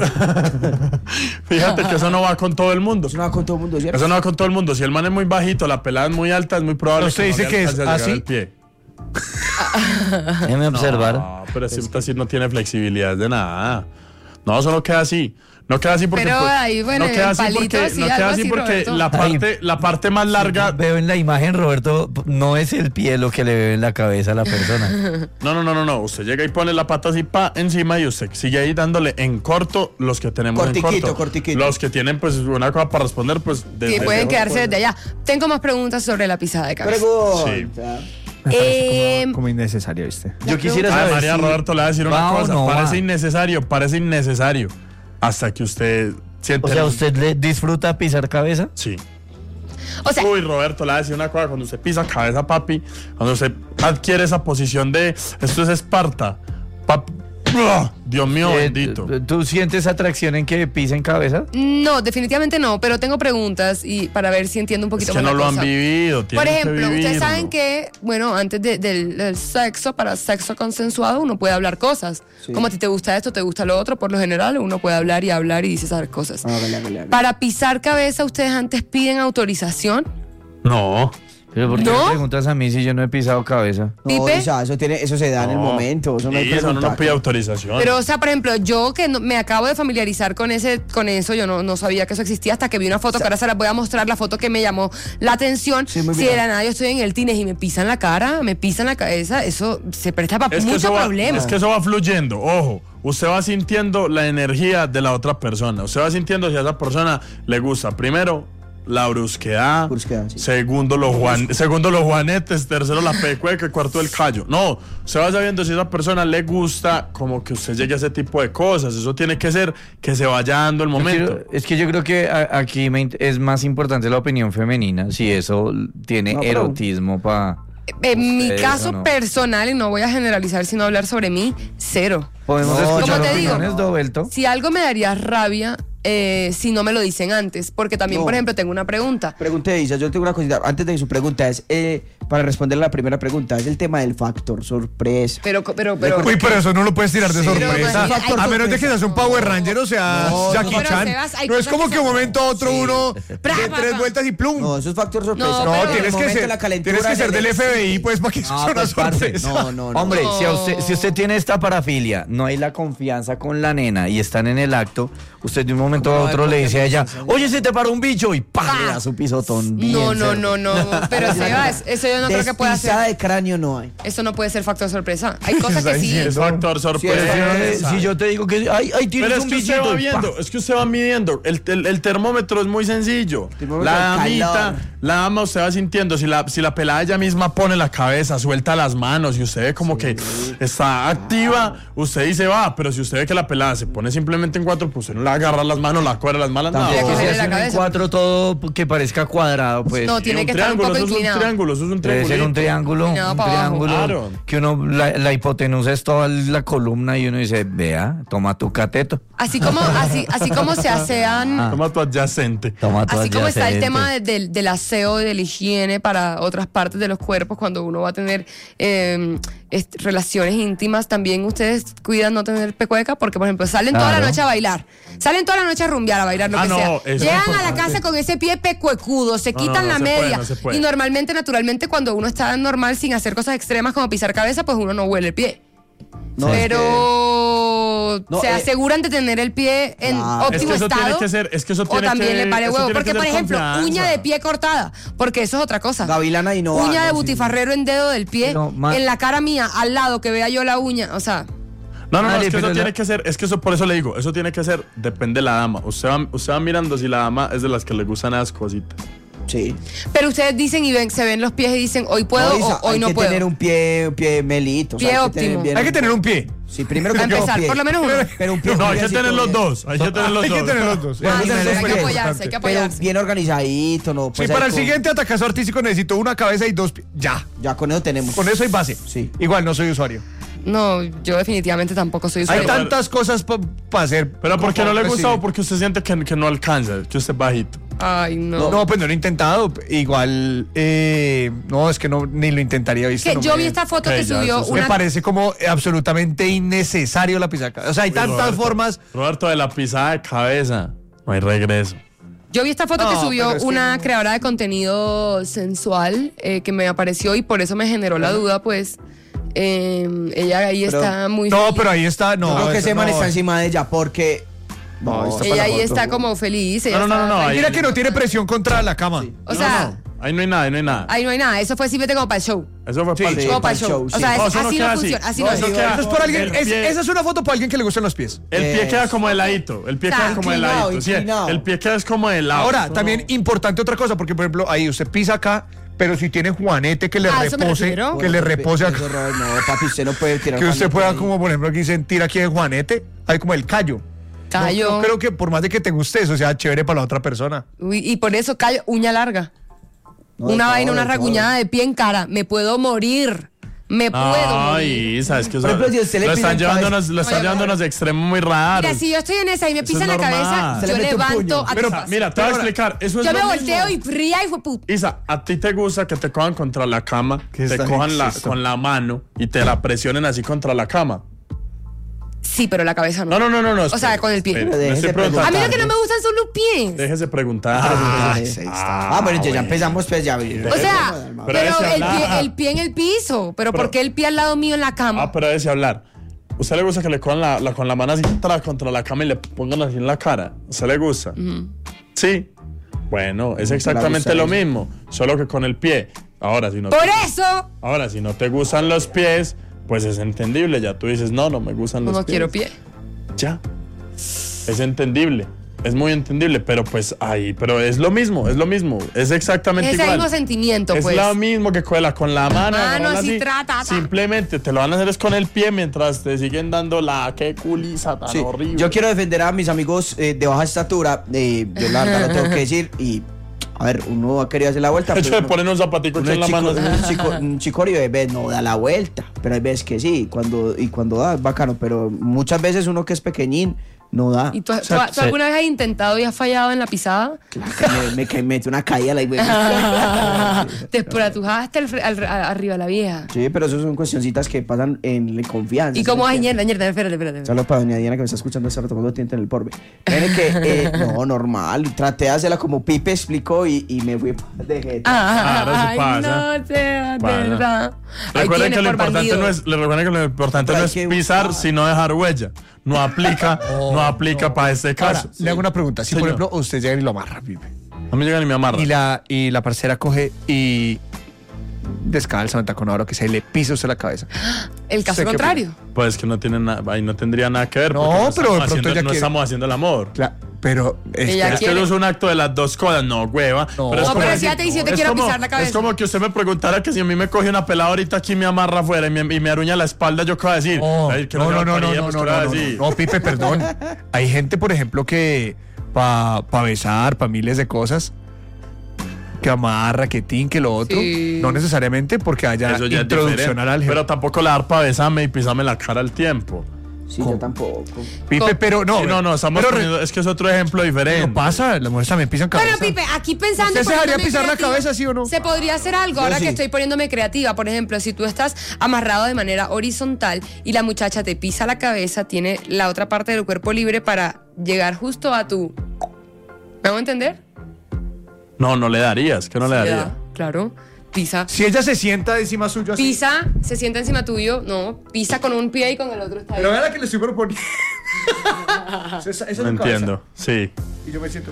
Speaker 4: Fíjate que eso no va con todo el mundo.
Speaker 5: Eso no va con todo el mundo, ¿cierto?
Speaker 4: Eso no va con todo el mundo. Si el man es muy bajito, la pelada es muy alta, es muy probable
Speaker 2: ¿Usted
Speaker 4: que no
Speaker 2: dice
Speaker 4: le
Speaker 2: que es
Speaker 4: alcance a llegar
Speaker 2: así?
Speaker 4: al pie.
Speaker 6: Déjeme observar.
Speaker 4: No, pero si usted así no tiene flexibilidad de nada. No, eso no queda así. No queda así porque
Speaker 3: Pero
Speaker 4: pues,
Speaker 3: ahí, bueno,
Speaker 4: no queda
Speaker 3: en
Speaker 4: así
Speaker 3: palitos
Speaker 4: porque
Speaker 3: y
Speaker 4: no
Speaker 3: algo
Speaker 4: queda así
Speaker 3: así,
Speaker 4: porque
Speaker 3: Roberto.
Speaker 4: la parte la parte más larga.
Speaker 6: Veo en la imagen, Roberto, no es el pie lo que le ve en la cabeza a la persona.
Speaker 4: No, no, no, no, no. Usted llega y pone la pata así pa encima y usted sigue ahí dándole en corto los que tenemos
Speaker 5: Cortiquito,
Speaker 4: en corto.
Speaker 5: cortiquito.
Speaker 4: Los que tienen pues una cosa para responder pues desde
Speaker 3: Que pueden
Speaker 4: lejos,
Speaker 3: quedarse
Speaker 4: pues.
Speaker 3: desde allá. Tengo más preguntas sobre la pisada de cabeza.
Speaker 5: Pregunta.
Speaker 3: Eh,
Speaker 2: Como innecesario, ¿viste?
Speaker 6: Yo quisiera
Speaker 4: Ay,
Speaker 6: saber
Speaker 4: María
Speaker 6: si
Speaker 4: Roberto le va a decir una
Speaker 6: va o
Speaker 4: cosa.
Speaker 6: no
Speaker 4: parece
Speaker 6: va.
Speaker 4: innecesario, parece innecesario. Hasta que usted siente.
Speaker 6: O sea,
Speaker 4: el-
Speaker 6: ¿usted le disfruta pisar cabeza?
Speaker 4: Sí.
Speaker 3: o sea,
Speaker 4: Uy, Roberto, le va a decir una cosa. Cuando usted pisa cabeza, papi, cuando usted adquiere esa posición de esto es Esparta, pap- ¡ah! Dios mío,
Speaker 6: Eh,
Speaker 4: bendito.
Speaker 6: ¿Tú sientes atracción en que pisen cabeza?
Speaker 3: no, definitivamente no, pero tengo preguntas y para ver si entiendo un
Speaker 4: Es
Speaker 3: poquito
Speaker 4: que
Speaker 3: más
Speaker 4: no
Speaker 3: la
Speaker 4: lo han
Speaker 3: cosa.
Speaker 4: vivido.
Speaker 3: Por
Speaker 4: tienen que
Speaker 3: ejemplo, ustedes
Speaker 4: vivirlo.
Speaker 3: saben que, bueno, antes de- del, del sexo, para sexo consensuado, uno puede hablar cosas.
Speaker 5: Sí.
Speaker 3: Como a ti te gusta esto, te gusta lo otro, por lo general, uno puede hablar y hablar y dice esas cosas.
Speaker 5: Hágale, hágale, hágale.
Speaker 3: Para pisar cabeza, ¿ustedes antes piden autorización?
Speaker 4: No.
Speaker 6: ¿Pero por qué
Speaker 3: ¿No?
Speaker 6: me preguntas a mí si yo no he pisado cabeza?
Speaker 5: No,
Speaker 3: ¿Pipe?
Speaker 5: o sea, eso, tiene, eso se da en el
Speaker 4: No.
Speaker 5: momento. Eso no hay
Speaker 4: Y eso no
Speaker 5: pregunta.
Speaker 4: nos pide autorización.
Speaker 3: Pero, o sea, por ejemplo, yo que no- me acabo de familiarizar con ese, con eso, yo no, no sabía que eso existía hasta que vi una foto, que ahora se las voy a mostrar, la foto que me llamó la atención.
Speaker 5: Sí, muy
Speaker 3: si
Speaker 5: bien.
Speaker 3: de la nada yo estoy en el tines y me pisan la cara, me pisan la cabeza, eso se presta para
Speaker 4: es que,
Speaker 3: mucho
Speaker 4: eso va,
Speaker 3: problema.
Speaker 4: es que eso va fluyendo, ojo. Usted va sintiendo la energía de la otra persona. Usted va sintiendo si a esa persona le gusta. Primero, la brusquedad.
Speaker 5: Brusquedad, sí.
Speaker 4: Segundo, los juan, segundo, los juanetes. Tercero, la pecueca. Cuarto, el callo. No, usted va sabiendo si a esa persona le gusta como que usted llegue a ese tipo de cosas. Eso tiene que ser que se vaya dando el
Speaker 6: Yo
Speaker 4: momento.
Speaker 6: quiero- es que yo creo que a- aquí me int- es más importante la opinión femenina, si eso tiene
Speaker 5: No, pero-
Speaker 6: erotismo para...
Speaker 3: En mi
Speaker 6: ustedes,
Speaker 3: caso
Speaker 6: ¿o no?
Speaker 3: personal, y no voy a generalizar sino hablar sobre mí, cero.
Speaker 6: Podemos
Speaker 5: No,
Speaker 6: escuchar
Speaker 3: ¿cómo te digo?
Speaker 6: opiniones, Dobelto.
Speaker 3: Si algo me daría rabia eh, si no me lo dicen antes, porque también,
Speaker 5: No.
Speaker 3: por ejemplo, tengo una pregunta.
Speaker 5: Pregunte, Isa, yo tengo una cosita. Antes de su pregunta, es eh, para responder la primera pregunta, es el tema del factor sorpresa.
Speaker 3: Pero, pero, pero.
Speaker 2: Uy, pero eso no lo puedes tirar de
Speaker 5: Sí,
Speaker 3: pero
Speaker 2: sorpresa.
Speaker 3: imagina- hay
Speaker 2: A menos de que seas un Power Ranger, o sea,
Speaker 5: No,
Speaker 2: Jackie
Speaker 3: pero,
Speaker 2: Chan.
Speaker 3: Sebas, hay
Speaker 2: No es
Speaker 3: cosas
Speaker 2: como
Speaker 3: que
Speaker 2: que un
Speaker 3: son-
Speaker 2: momento a otro
Speaker 5: Sí.
Speaker 2: uno
Speaker 3: Pra,
Speaker 2: de
Speaker 3: pa,
Speaker 2: tres
Speaker 3: pa.
Speaker 2: vueltas y plum.
Speaker 5: No, eso es factor sorpresa.
Speaker 3: No,
Speaker 2: No,
Speaker 3: pero-
Speaker 5: En el
Speaker 2: tienes que
Speaker 5: momento,
Speaker 2: ser,
Speaker 5: la
Speaker 2: tienes
Speaker 5: calentura
Speaker 2: que ser del
Speaker 5: el-
Speaker 2: F B I, pues, para que eso
Speaker 5: No,
Speaker 2: sea una
Speaker 5: pues, parce,
Speaker 2: sorpresa.
Speaker 5: no, no, no.
Speaker 6: Hombre,
Speaker 3: No.
Speaker 6: si, a usted, si usted tiene esta parafilia, no hay la confianza con la nena y están en el acto, usted de un momento
Speaker 5: ¿Cómo
Speaker 6: a
Speaker 5: no hay
Speaker 6: otro le dice a ella,
Speaker 5: confianza?
Speaker 6: oye, se te paró un bicho y ¡pam! Le da su pisotón. bien
Speaker 3: No, no,
Speaker 6: cerca.
Speaker 3: no, no. Pero Sebas, eso yo no creo que pueda
Speaker 5: Despizada
Speaker 3: ser.
Speaker 5: de cráneo no hay.
Speaker 3: Eso no puede ser factor sorpresa. Hay cosas que sí.
Speaker 4: Es factor sorpresa.
Speaker 6: Si yo te digo que ay, ay, tienes
Speaker 4: Pero es
Speaker 6: un
Speaker 4: que usted
Speaker 6: bichito
Speaker 4: va
Speaker 6: y pa.
Speaker 4: viendo, es que usted va midiendo. El, el- el termómetro es muy sencillo.
Speaker 5: Termómetro
Speaker 4: La
Speaker 5: de
Speaker 4: damita,
Speaker 5: calor.
Speaker 4: la dama, usted va sintiendo. Si la, si la pelada ella misma pone la cabeza, suelta las manos y usted ve como que está activa, usted dice va. Pero si usted ve que la pelada se pone simplemente en cuatro, pues usted no le agarra las manos, la cuerda las malas. No,
Speaker 3: Tiene que
Speaker 6: Tampoco
Speaker 3: ser
Speaker 6: se
Speaker 3: en la
Speaker 6: hace un
Speaker 3: cabeza.
Speaker 6: cuatro todo que parezca cuadrado, pues.
Speaker 3: No,
Speaker 4: Y
Speaker 3: tiene
Speaker 4: un
Speaker 3: que estar un
Speaker 4: triángulo,
Speaker 3: poco
Speaker 4: eso es un
Speaker 3: inclinado.
Speaker 4: triángulo, eso es un
Speaker 6: Debe ser un
Speaker 4: triángulo.
Speaker 6: triángulo,
Speaker 3: Inclinado
Speaker 6: un
Speaker 3: para abajo.
Speaker 6: triángulo.
Speaker 4: Claro.
Speaker 6: Que uno, la, la hipotenusa es toda la columna y uno dice, vea, toma tu cateto.
Speaker 3: Así como, así, así como se asean.
Speaker 4: Toma tu adyacente.
Speaker 6: Toma tu
Speaker 3: Así como está el
Speaker 6: adyacente.
Speaker 3: tema de- del- del aseo y de la higiene para otras partes de los cuerpos cuando uno va a tener eh, est- relaciones íntimas, también ustedes cuidan no tener pecueca porque, por ejemplo, salen toda la
Speaker 6: Claro.
Speaker 3: noche a bailar. Salen toda la noche a rumbear, a bailar, lo
Speaker 4: Ah,
Speaker 3: que
Speaker 4: no,
Speaker 3: sea.
Speaker 4: eso es
Speaker 3: Llegan a la
Speaker 4: importante.
Speaker 3: casa con ese pie pecuecudo, se
Speaker 4: No,
Speaker 3: quitan
Speaker 4: no, no
Speaker 3: la
Speaker 4: se puede,
Speaker 3: media.
Speaker 4: no se puede.
Speaker 3: Y normalmente, naturalmente, cuando uno está normal sin hacer cosas extremas como pisar cabeza, pues uno no huele el pie.
Speaker 5: No, es
Speaker 3: Pero
Speaker 5: No,
Speaker 3: se
Speaker 5: eh,
Speaker 3: aseguran de tener el pie en
Speaker 5: claro.
Speaker 3: óptimo
Speaker 4: Es que eso
Speaker 3: estado.
Speaker 4: tiene que ser- es que eso
Speaker 3: o
Speaker 4: tiene
Speaker 3: también
Speaker 4: que-
Speaker 3: le pare
Speaker 4: eso
Speaker 3: huevo.
Speaker 4: tiene
Speaker 3: Porque,
Speaker 4: que
Speaker 3: por
Speaker 4: ser
Speaker 3: ejemplo,
Speaker 4: confianza.
Speaker 3: uña de pie cortada. Porque eso es otra cosa.
Speaker 5: Gavilana y no va,
Speaker 3: Uña de
Speaker 5: no, sí.
Speaker 3: butifarrero en dedo del pie.
Speaker 6: Pero, ma-
Speaker 3: en la cara mía, al lado, que vea yo la uña. O sea,
Speaker 4: No, no, no,
Speaker 6: Vale,
Speaker 4: es que eso
Speaker 6: pero
Speaker 4: tiene
Speaker 6: la-
Speaker 4: que ser, es que eso por eso le digo, eso tiene que ser, depende de la dama. Usted va, usted va mirando si la dama es de las que le gustan esas cositas.
Speaker 5: Sí.
Speaker 3: pero ustedes dicen y ven, se ven los pies y dicen, hoy puedo
Speaker 5: No, Isa,
Speaker 3: o hoy
Speaker 5: hay
Speaker 3: no
Speaker 5: que
Speaker 3: puedo.
Speaker 5: tener un pie, un pie melito. o sea,
Speaker 3: Pie
Speaker 5: hay que tener
Speaker 3: óptimo.
Speaker 5: bien-
Speaker 2: Hay que tener un pie.
Speaker 5: Sí, primero que
Speaker 3: Para
Speaker 5: todo
Speaker 3: empezar,
Speaker 5: pie.
Speaker 3: por lo menos uno.
Speaker 5: Pero un pie
Speaker 4: No, hay
Speaker 5: pie
Speaker 4: que
Speaker 5: así
Speaker 4: tener
Speaker 5: todo
Speaker 4: los
Speaker 5: bien.
Speaker 4: dos, hay que tener los
Speaker 2: Hay que
Speaker 4: dos.
Speaker 2: tener los dos.
Speaker 3: Ah,
Speaker 5: Eso
Speaker 3: sí,
Speaker 5: es
Speaker 3: hay que
Speaker 5: importante.
Speaker 3: apoyarse, hay que
Speaker 5: Pero
Speaker 3: apoyarse.
Speaker 5: bien organizadito, no.
Speaker 2: Sí,
Speaker 5: Pues
Speaker 2: para
Speaker 5: ahí
Speaker 2: el
Speaker 5: con-
Speaker 2: siguiente atacazo artístico necesito una cabeza y dos pies. Ya.
Speaker 5: Ya con eso tenemos.
Speaker 2: Con eso hay base.
Speaker 5: Sí.
Speaker 2: Igual no soy usuario.
Speaker 3: No, yo definitivamente tampoco soy
Speaker 2: Hay
Speaker 3: usuario.
Speaker 2: tantas cosas para hacer.
Speaker 4: Pero ¿por qué no le
Speaker 2: Pues
Speaker 4: gusta
Speaker 2: sí.
Speaker 4: o porque usted siente que, que no alcanza, que usted es bajito?
Speaker 3: Ay, no.
Speaker 2: No, pues no lo he intentado. Igual, eh, no, es que no ni lo intentaría. ¿viste?
Speaker 3: que
Speaker 2: No
Speaker 3: yo
Speaker 2: me-
Speaker 3: vi esta foto
Speaker 4: Ok,
Speaker 3: que
Speaker 4: ya,
Speaker 3: subió
Speaker 4: eso sí.
Speaker 2: Me
Speaker 3: una.
Speaker 2: parece como absolutamente innecesario la pisaca. O sea, hay
Speaker 4: Uy,
Speaker 2: tantas
Speaker 4: Roberto,
Speaker 2: formas.
Speaker 4: Roberto, de la pisada de cabeza, no hay regreso.
Speaker 3: Yo vi esta foto que
Speaker 2: No,
Speaker 3: subió
Speaker 2: pero es que
Speaker 3: una
Speaker 2: no.
Speaker 3: creadora de contenido sensual eh, que me apareció y por eso me generó la duda, pues. eh, ella ahí
Speaker 5: Pero-
Speaker 3: está muy.
Speaker 2: No,
Speaker 3: feliz.
Speaker 2: pero ahí está. No,
Speaker 5: Yo creo que
Speaker 2: eso
Speaker 5: ese man
Speaker 2: no.
Speaker 5: está encima de ella porque. No, está para
Speaker 3: Ella
Speaker 5: la
Speaker 3: ahí
Speaker 5: foto.
Speaker 3: está como feliz. ella
Speaker 4: No, no, no,
Speaker 3: está
Speaker 4: no,
Speaker 3: tranquila.
Speaker 2: Mira que no tiene presión contra la cama.
Speaker 3: O
Speaker 4: No,
Speaker 3: sea,
Speaker 4: no, ahí no hay nada, ahí no hay nada.
Speaker 3: ahí no hay nada. Eso fue simplemente como para el show.
Speaker 4: Eso fue
Speaker 2: Sí,
Speaker 4: para el
Speaker 5: sí.
Speaker 3: Como
Speaker 4: show.
Speaker 3: para el
Speaker 5: para el
Speaker 3: show.
Speaker 5: show,
Speaker 3: O sea,
Speaker 5: sí.
Speaker 3: es-
Speaker 4: No, eso no
Speaker 3: así no
Speaker 4: queda así.
Speaker 3: funciona. Así
Speaker 4: No,
Speaker 3: no
Speaker 4: eso
Speaker 3: es.
Speaker 4: queda-
Speaker 2: Eso es para alguien,
Speaker 4: El
Speaker 2: es-
Speaker 4: pie-
Speaker 2: esa es una foto para alguien que le gustan los pies.
Speaker 4: El pie
Speaker 5: Es-
Speaker 4: queda como heladito, el pie
Speaker 3: Está
Speaker 4: queda como
Speaker 5: inclinado,
Speaker 4: heladito. Sí,
Speaker 5: inclinado.
Speaker 4: el pie queda es como helado.
Speaker 2: Ahora, también importante otra cosa, porque por ejemplo, ahí usted pisa acá, pero si tiene juanete que le
Speaker 3: Ah, eso me
Speaker 2: repose,
Speaker 3: refiero.
Speaker 2: que le repose acá.
Speaker 5: Eso, Robert, no, papi, usted no puede tirar.
Speaker 2: Que usted
Speaker 5: juanete
Speaker 2: pueda
Speaker 5: ahí.
Speaker 2: como, por ejemplo, aquí sentir aquí el juanete, hay como el callo.
Speaker 3: Callo.
Speaker 2: No, no creo que por más de que te guste eso sea chévere para la otra persona.
Speaker 3: Uy, y por eso callo, uña larga.
Speaker 5: No, de
Speaker 3: una
Speaker 5: todo,
Speaker 3: vaina, una
Speaker 5: de todo.
Speaker 3: raguñada de pie en cara. Me puedo morir. Me puedo morir.
Speaker 4: Ay, sabes que eso,
Speaker 5: Por ejemplo, si usted le
Speaker 4: lo
Speaker 5: pisa
Speaker 4: están
Speaker 5: en
Speaker 4: llevando,
Speaker 5: cabeza-
Speaker 4: unos, lo están
Speaker 3: Oye,
Speaker 4: llevando unos extremos muy raros.
Speaker 3: Mira, si yo estoy en esa y me
Speaker 4: Eso
Speaker 3: pisa
Speaker 4: es
Speaker 3: en la
Speaker 4: normal.
Speaker 3: cabeza,
Speaker 5: Se le
Speaker 3: yo
Speaker 5: mete un
Speaker 3: levanto
Speaker 5: puño.
Speaker 3: a
Speaker 4: Pero
Speaker 3: tipazo.
Speaker 4: mira, te voy a explicar. Eso es
Speaker 3: Yo
Speaker 4: lo
Speaker 3: me
Speaker 4: mismo.
Speaker 3: volteo y fría y fue puta.
Speaker 4: Isa, ¿a ti te gusta que te cojan contra la cama,
Speaker 2: ¿Qué
Speaker 4: te
Speaker 2: está-
Speaker 4: cojan la,
Speaker 2: es esto?
Speaker 4: con la mano y te la presionen así contra la cama?
Speaker 3: Sí, pero la cabeza no.
Speaker 4: No, no, no, no. no
Speaker 3: O sea,
Speaker 4: espere,
Speaker 3: con el pie.
Speaker 4: espere,
Speaker 5: Pero
Speaker 4: me
Speaker 5: déjese
Speaker 4: estoy preguntando.
Speaker 3: A mí lo que no
Speaker 5: tarde.
Speaker 3: me gustan son los pies.
Speaker 4: Déjese preguntar.
Speaker 5: Ah,
Speaker 2: Ay,
Speaker 5: sí,
Speaker 2: ahí
Speaker 5: Ah, bueno, ya, ya
Speaker 4: bueno.
Speaker 5: empezamos, pues ya.
Speaker 3: O sea,
Speaker 4: Pero
Speaker 3: pero
Speaker 4: déjese
Speaker 3: el pie,
Speaker 4: hablar.
Speaker 3: el pie en el piso. Pero,
Speaker 4: Pero-
Speaker 3: ¿por qué el pie al lado mío en la cama?
Speaker 4: Ah, pero déjese hablar. ¿Usted le gusta que le cojan la, la- con la mano así tra- contra la cama y le pongan así en la cara? ¿Usted le gusta? Sí. Bueno, es exactamente
Speaker 5: gusta
Speaker 4: lo
Speaker 5: eso.
Speaker 4: mismo, solo que con el pie. Ahora, si no
Speaker 3: Por
Speaker 4: te,
Speaker 3: eso
Speaker 4: ahora, si no te gustan los pies, pues es entendible. Ya tú dices, no, no me gustan
Speaker 3: no,
Speaker 4: los
Speaker 3: no
Speaker 4: pies.
Speaker 3: quiero pie.
Speaker 4: Ya. Es entendible. Es muy entendible, pero pues ahí, pero es lo mismo, es lo mismo, es exactamente
Speaker 3: Es ese
Speaker 4: igual.
Speaker 3: mismo sentimiento,
Speaker 4: es
Speaker 3: pues.
Speaker 4: lo mismo que con la, con la mano.
Speaker 3: Mano,
Speaker 4: agarrarla
Speaker 3: así,
Speaker 4: así.
Speaker 3: tra, ta, ta.
Speaker 4: Simplemente te lo van a hacer es con el pie mientras te siguen dando la que culiza tan
Speaker 5: Sí,
Speaker 4: horrible.
Speaker 5: yo quiero defender a mis amigos eh, de baja estatura. eh, yo la verdad lo tengo que decir. Y, a ver, uno ha querido hacer la vuelta.
Speaker 4: De hecho,
Speaker 5: pero
Speaker 4: le
Speaker 5: uno-
Speaker 4: ponen un zapatico
Speaker 5: uno
Speaker 4: en la
Speaker 5: es chico-
Speaker 4: mano.
Speaker 5: uno es chico- un chicorio de vez no da la vuelta. Pero hay veces que sí. Cuando, y cuando da, es bacano. Pero muchas veces uno que es pequeñín no da.
Speaker 3: ¿Y tú, tú-
Speaker 4: sea,
Speaker 3: tú
Speaker 4: se-
Speaker 3: alguna vez has intentado y has fallado en la pisada?
Speaker 5: Claro, que me, me, cae- me mete una caída. La,
Speaker 3: Te espuratujaste al fre- al- a- arriba de la vieja.
Speaker 5: sí, pero eso son cuestioncitas que pasan en confianza.
Speaker 3: ¿Y
Speaker 5: ¿sí
Speaker 3: cómo
Speaker 5: me
Speaker 3: hay
Speaker 5: entiendes?
Speaker 3: ñerda, ñerda? Espérate, espérate.
Speaker 5: Saludos para doña Diana que me está escuchando ese rato cuando tienta en el porbe. Miren que, eh, no, normal. Traté de hacerla como Pipe explicó y, y me fui de jeta.
Speaker 3: Ah,
Speaker 4: Claro, eso
Speaker 3: ay,
Speaker 4: pasa.
Speaker 3: no sea
Speaker 4: Pasa.
Speaker 3: verdad. Ahí
Speaker 4: Recuerden
Speaker 3: tiene
Speaker 4: que lo
Speaker 3: por
Speaker 4: importante
Speaker 3: bandido.
Speaker 4: no es, le recuerden que lo importante
Speaker 5: Pero
Speaker 4: no
Speaker 5: hay
Speaker 4: es
Speaker 5: que
Speaker 4: pisar,
Speaker 5: buscar.
Speaker 4: sino dejar huella. No aplica, no aplica para este
Speaker 2: Ahora,
Speaker 4: caso.
Speaker 2: le hago una pregunta. Si, por
Speaker 4: Señor.
Speaker 2: ejemplo, usted llega y lo amarra, Pipe,
Speaker 4: No me llegan ni me amarran.
Speaker 2: y la, y la parcera coge y descalza o en tacón, ahora que se le pisa usted la cabeza.
Speaker 3: El caso
Speaker 2: Sé qué
Speaker 3: contrario.
Speaker 4: Pues que no tiene nada, ahí no tendría nada que ver.
Speaker 2: No,
Speaker 4: porque
Speaker 2: pero de
Speaker 4: estamos
Speaker 2: pronto
Speaker 4: haciendo,
Speaker 2: ella
Speaker 4: no
Speaker 2: quiere-
Speaker 4: estamos haciendo el amor.
Speaker 2: Cla- pero es
Speaker 3: Ella
Speaker 2: que-
Speaker 4: Es que
Speaker 3: quiere-
Speaker 4: no es un acto de las dos cosas, no, hueva.
Speaker 2: No.
Speaker 4: es
Speaker 2: No,
Speaker 4: como
Speaker 3: pero
Speaker 4: decir-
Speaker 3: si ella te dice, yo te
Speaker 4: es
Speaker 3: quiero
Speaker 4: como-
Speaker 3: pisar la cabeza.
Speaker 4: Es como que usted me preguntara que si a mí me coge una pelada ahorita aquí me amarra afuera y me, y me aruña la espalda, ¿yo qué voy a decir?
Speaker 2: No,
Speaker 4: Ay, que
Speaker 2: no, no,
Speaker 4: me
Speaker 2: no, no,
Speaker 4: paría,
Speaker 2: no,
Speaker 4: pues,
Speaker 2: no,
Speaker 4: ¿qué voy a
Speaker 2: no, no,
Speaker 4: decir?
Speaker 2: no, Pipe, perdón. Hay gente, por ejemplo, que para pa besar, para miles de cosas, que amarra, que tin, que lo otro,
Speaker 3: Sí.
Speaker 2: no necesariamente porque haya
Speaker 4: Eso ya es
Speaker 2: introducción
Speaker 4: diferente.
Speaker 2: al álgebra.
Speaker 4: Pero tampoco la dar para besarme y pisarme la cara al tiempo.
Speaker 5: Sí, yo tampoco.
Speaker 2: Pipe, pero no,
Speaker 4: Sí, no, no, estamos
Speaker 2: pero re-
Speaker 4: poniendo- es que es otro ejemplo diferente.
Speaker 2: no pasa, las mujeres también pisan cabeza.
Speaker 3: Bueno, Pipe, aquí pensando.
Speaker 2: ¿Usted se
Speaker 3: y
Speaker 2: dejaría
Speaker 3: poniéndome
Speaker 2: pisar la
Speaker 3: creativa,
Speaker 2: cabeza, sí o no?
Speaker 3: Se podría hacer algo ahora
Speaker 5: sí.
Speaker 3: que estoy poniéndome creativa. Por ejemplo, si tú estás amarrado de manera horizontal y la muchacha te pisa la cabeza, tiene la otra parte del cuerpo libre para llegar justo a tu. ¿Me hago entender?
Speaker 4: No, no le darías, que no le daría.
Speaker 3: Ya, claro. Pisa.
Speaker 2: Si ella se sienta encima suyo así.
Speaker 3: Pisa, se sienta encima tuyo. No, pisa con un pie y con el otro está ahí.
Speaker 2: Pero vea la que le estoy proponiendo. esa, esa es
Speaker 4: No
Speaker 2: su cabeza.
Speaker 4: entiendo, sí.
Speaker 2: Y yo me siento.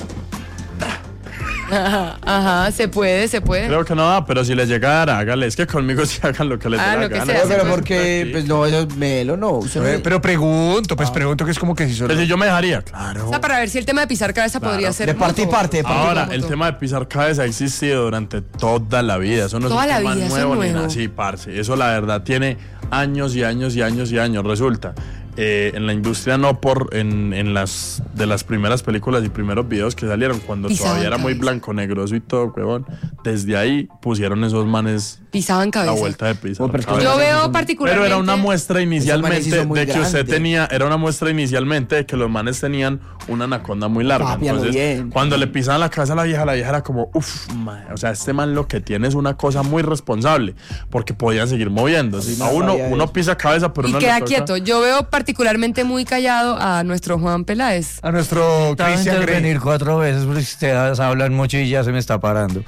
Speaker 3: Ajá, ajá, se puede, se puede.
Speaker 4: Creo que no da, pero si les llega a dar, hágale. Es que conmigo sí hagan lo que les dé
Speaker 3: Ah,
Speaker 4: la
Speaker 3: lo que
Speaker 4: gana.
Speaker 3: sea,
Speaker 5: No, pero
Speaker 3: pues,
Speaker 5: porque, pues no, eso es melo, no. usted no-
Speaker 2: Pero, pero pregunto, pues pregunto que es como que si solo.
Speaker 4: Pero si yo me dejaría, claro.
Speaker 3: O sea, para ver si el tema de pisar cabeza podría ser.
Speaker 5: de parte y
Speaker 3: mutuo.
Speaker 5: parte, de parte y
Speaker 4: Ahora,
Speaker 3: parte.
Speaker 4: el tema de pisar cabeza ha existido durante toda la vida. Eso no
Speaker 3: Toda
Speaker 4: es un
Speaker 3: la
Speaker 4: tema
Speaker 3: vida, eso es
Speaker 4: nuevo ni
Speaker 3: nuevo.
Speaker 4: nada. Sí, parce. Eso la verdad tiene años y años y años y años. Resulta, eh, en la industria no por en, en las de las primeras películas y primeros videos que salieron, cuando
Speaker 3: Pisaban
Speaker 4: todavía era muy
Speaker 3: cabeza.
Speaker 4: blanco, negroso y todo, huevón. Desde ahí pusieron esos manes
Speaker 3: Pisaban
Speaker 4: la
Speaker 3: cabeza.
Speaker 4: vuelta de pisar.
Speaker 5: Oh, pero es que
Speaker 4: cabeza.
Speaker 3: Yo veo
Speaker 5: Pero
Speaker 3: particularmente.
Speaker 4: Pero era una muestra
Speaker 5: manes sí
Speaker 4: inicialmente
Speaker 5: son muy
Speaker 4: de que usted
Speaker 5: grandes.
Speaker 4: tenía, era una muestra inicialmente de que los manes tenían una anaconda muy larga.
Speaker 5: Papi, a lo
Speaker 4: Entonces,
Speaker 5: bien.
Speaker 4: cuando le pisaban la cabeza a la vieja, la vieja era como, uff, o sea, este man lo que tiene es una cosa muy responsable, porque podían seguir moviéndose.
Speaker 5: no
Speaker 4: A uno,
Speaker 5: sabía
Speaker 4: uno
Speaker 5: eso.
Speaker 4: pisa cabeza, pero
Speaker 3: Y
Speaker 4: no
Speaker 3: queda
Speaker 4: le toca.
Speaker 3: quieto. Yo veo particularmente muy callado a nuestro Juan Peláez.
Speaker 2: A nuestro
Speaker 6: Estaba a
Speaker 2: Christian Grey.
Speaker 6: intervenir cuatro veces porque ustedes hablan mucho y ya se me está parando.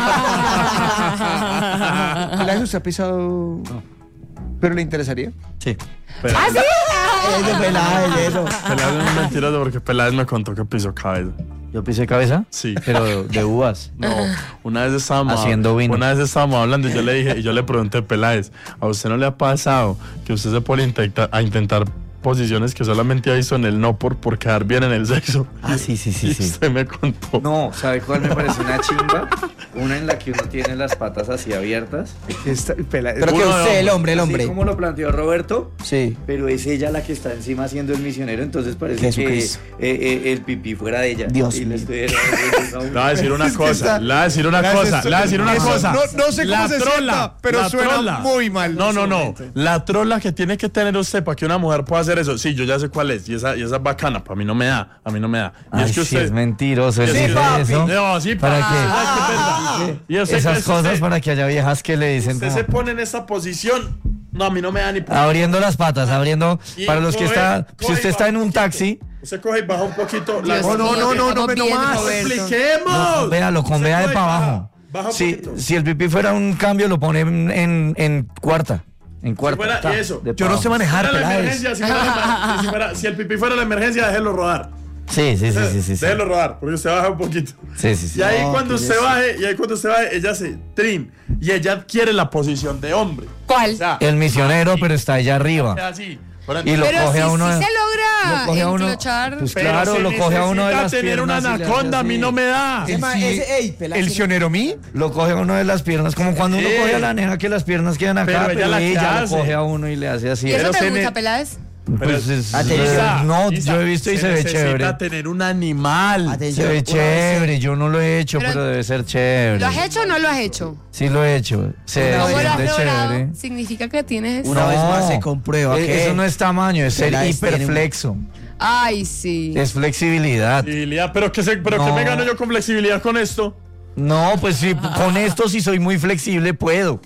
Speaker 2: ¿Peláez usted ha pisado? ¿Pero le interesaría?
Speaker 6: Sí.
Speaker 4: Pero-
Speaker 3: ¡Ah, sí!
Speaker 5: Eso, Peláez, eso.
Speaker 4: Peláez es un mentiroso porque Peláez me contó que pisó cabeza.
Speaker 6: ¿Yo pisé cabeza?
Speaker 4: Sí.
Speaker 6: Pero de uvas.
Speaker 4: No, una vez estábamos
Speaker 6: Haciendo vino.
Speaker 4: Una vez estábamos hablando y yo le dije y yo le pregunté, Peláez, ¿a usted no le ha pasado que usted se pone a intentar, a intentar posiciones que solamente ha visto en el no por, por quedar bien en el sexo?
Speaker 6: Ah, sí, sí, sí,
Speaker 4: Y
Speaker 6: sí.
Speaker 4: usted me contó.
Speaker 6: No, ¿sabe cuál me parece una chimba? Una en la que uno tiene las patas así abiertas.
Speaker 2: Esta- Peláez-
Speaker 5: Pero que
Speaker 4: Uno de
Speaker 5: usted, el hombre, el
Speaker 6: Así
Speaker 5: hombre.
Speaker 6: como lo planteó Roberto,
Speaker 5: Sí.
Speaker 6: pero es ella la que está encima haciendo el misionero, entonces parece
Speaker 5: Jesucristo.
Speaker 6: que eh, eh, el pipí fuera de ella.
Speaker 5: Dios
Speaker 6: y
Speaker 5: mío.
Speaker 6: le estoy
Speaker 4: Le voy a decir una
Speaker 2: Es que
Speaker 4: cosa,
Speaker 2: está-
Speaker 4: le voy a decir una
Speaker 2: Gracias,
Speaker 4: cosa, le voy a decir una
Speaker 2: eso,
Speaker 4: cosa.
Speaker 2: no- no sé cómo
Speaker 4: La
Speaker 2: se
Speaker 4: trola,
Speaker 2: sienta, pero
Speaker 4: la
Speaker 2: suena
Speaker 4: trola.
Speaker 2: muy mal en
Speaker 4: No,
Speaker 2: este
Speaker 4: no, no.
Speaker 2: momento.
Speaker 4: La trola que tiene que tener usted para que una mujer pueda hacer eso. Sí, yo ya sé cuál es. Y esa, y esa es bacana. Para mí no me da. A mí no me da. Y
Speaker 6: Ay,
Speaker 4: es que
Speaker 6: sí,
Speaker 4: usted.
Speaker 6: es mentiroso. Él
Speaker 4: Sí,
Speaker 6: dice
Speaker 4: papi.
Speaker 6: eso.
Speaker 4: No, sí,
Speaker 6: ¿Para
Speaker 4: papi.
Speaker 6: qué?
Speaker 4: Ay, qué pena. Y usted-
Speaker 6: Esas
Speaker 4: usted-
Speaker 6: cosas para que haya viejas que le dicen
Speaker 4: Usted
Speaker 6: como-
Speaker 4: se pone en esa posición. No, a mí no me da ni por-
Speaker 6: abriendo las patas, abriendo.
Speaker 4: Y
Speaker 6: Para los que
Speaker 4: coge-
Speaker 6: está, si
Speaker 4: coge y
Speaker 6: usted está
Speaker 4: baja
Speaker 6: en un
Speaker 4: poquito.
Speaker 6: taxi,
Speaker 4: Usted coge y baja un poquito. la-
Speaker 3: Dios
Speaker 2: No, no,
Speaker 3: mío,
Speaker 2: no, no,
Speaker 3: estamos
Speaker 2: no, me no
Speaker 3: bien,
Speaker 2: más.
Speaker 3: Roberto.
Speaker 4: ¡Expliquemos!
Speaker 6: véalo, con
Speaker 4: Usted
Speaker 6: vea de
Speaker 4: coge y
Speaker 6: para
Speaker 4: baja.
Speaker 6: abajo.
Speaker 4: Baja un
Speaker 6: Si,
Speaker 4: poquito.
Speaker 6: si el pipí fuera un cambio, lo pone en, en, en cuarta. En
Speaker 4: Si
Speaker 6: cuarta.
Speaker 4: fuera
Speaker 6: ta,
Speaker 4: eso.
Speaker 6: de
Speaker 2: Yo
Speaker 6: pa'
Speaker 2: no sé
Speaker 6: abajo.
Speaker 2: manejar,
Speaker 4: Fuera la
Speaker 2: Peláez.
Speaker 4: emergencia, si, fuera la- si fuera- si el pipí fuera la emergencia, déjelo rodar.
Speaker 6: Sí, sí, sí, sí, sí. sí.
Speaker 4: Déjelo rodar, porque usted baja un poquito.
Speaker 6: Sí, sí, sí.
Speaker 4: Y ahí
Speaker 5: No,
Speaker 4: cuando
Speaker 5: qué
Speaker 4: usted
Speaker 5: eso.
Speaker 4: baje, y ahí cuando usted baje, ella se trin. Y ella adquiere la posición de hombre.
Speaker 3: ¿Cuál?
Speaker 4: O sea,
Speaker 6: El misionero,
Speaker 4: así,
Speaker 6: pero está allá arriba.
Speaker 4: así. Por
Speaker 6: Y lo
Speaker 3: Pero
Speaker 6: coge
Speaker 3: si,
Speaker 6: a uno.
Speaker 3: si
Speaker 6: de-
Speaker 3: se logra
Speaker 6: lo coge a uno.
Speaker 3: enclochar.
Speaker 6: Pues
Speaker 4: Pero
Speaker 6: claro,
Speaker 4: se
Speaker 6: lo coge a uno de
Speaker 4: necesita
Speaker 6: las
Speaker 4: tener una
Speaker 6: piernas. y le hace
Speaker 4: anaconda, a mí
Speaker 6: así.
Speaker 4: no me da.
Speaker 5: Ese ma-
Speaker 2: sí,
Speaker 5: ese- ey, Peláez,
Speaker 2: ¿El
Speaker 5: ese-
Speaker 2: sioneromí?
Speaker 6: Lo coge a uno de las piernas, como cuando uno
Speaker 4: Sí.
Speaker 6: coge a la nena que las piernas quedan acá,
Speaker 4: Pero
Speaker 6: pero
Speaker 4: ella
Speaker 6: ella,
Speaker 4: la que
Speaker 6: lo
Speaker 4: hace.
Speaker 6: coge a uno y le hace así.
Speaker 3: ¿Y eso
Speaker 4: Pero
Speaker 3: te
Speaker 4: se
Speaker 3: gusta,
Speaker 4: ne-
Speaker 3: Peláez?
Speaker 6: Pues es-
Speaker 5: Atención.
Speaker 6: no,
Speaker 4: Isa,
Speaker 6: yo he visto y se, ve
Speaker 4: necesita
Speaker 6: chévere.
Speaker 4: tener un animal.
Speaker 6: Se
Speaker 5: Atención.
Speaker 6: ve
Speaker 5: una vez-
Speaker 6: chévere, yo no lo he hecho,
Speaker 3: Pero-
Speaker 6: pero, debe ser chévere.
Speaker 3: ¿Lo has hecho o no lo has hecho?
Speaker 6: Sí lo he hecho. Se
Speaker 5: Una
Speaker 3: ¿Cómo lo has
Speaker 6: siente
Speaker 3: logrado?
Speaker 6: chévere.
Speaker 3: Significa que tienes eso.
Speaker 5: Una vez más se comprueba
Speaker 6: eh,
Speaker 5: que-
Speaker 6: eso no es tamaño, es ser
Speaker 5: Peláez tiene un-
Speaker 6: hiperflexo.
Speaker 3: Ay, sí.
Speaker 6: Es flexibilidad.
Speaker 4: Flexibilidad, pero ¿qué, se, pero
Speaker 6: No.
Speaker 4: ¿qué me gano yo con flexibilidad con esto?
Speaker 6: No, pues sí, con esto si soy muy flexible puedo.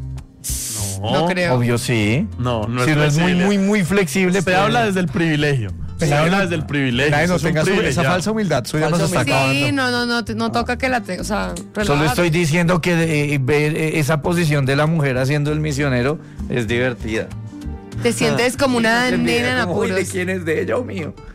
Speaker 3: No creo.
Speaker 6: Obvio sí.
Speaker 4: No, no
Speaker 6: si
Speaker 4: es
Speaker 6: no es muy,
Speaker 4: flexible.
Speaker 6: muy, muy flexible.
Speaker 4: Se
Speaker 6: puedo.
Speaker 4: habla desde el privilegio. Se
Speaker 2: Peláez,
Speaker 4: habla
Speaker 2: no-
Speaker 4: desde el privilegio.
Speaker 2: Peláez, no
Speaker 4: Eso es un
Speaker 2: tenga su- esa
Speaker 4: privilegiado.
Speaker 2: falsa humildad suya
Speaker 5: Falsa
Speaker 2: nos está
Speaker 5: humildad.
Speaker 2: acabando.
Speaker 3: Sí, no, no, no, te- no toca que la te, o sea,
Speaker 6: Solo
Speaker 3: relájate.
Speaker 6: estoy diciendo que eh, ver eh, esa posición de la mujer haciendo el misionero es divertida.
Speaker 3: Te sientes como una
Speaker 6: Se
Speaker 3: nena en
Speaker 6: mira como, "Uy, ¿de
Speaker 3: apuros.
Speaker 6: quién es de ella o mío?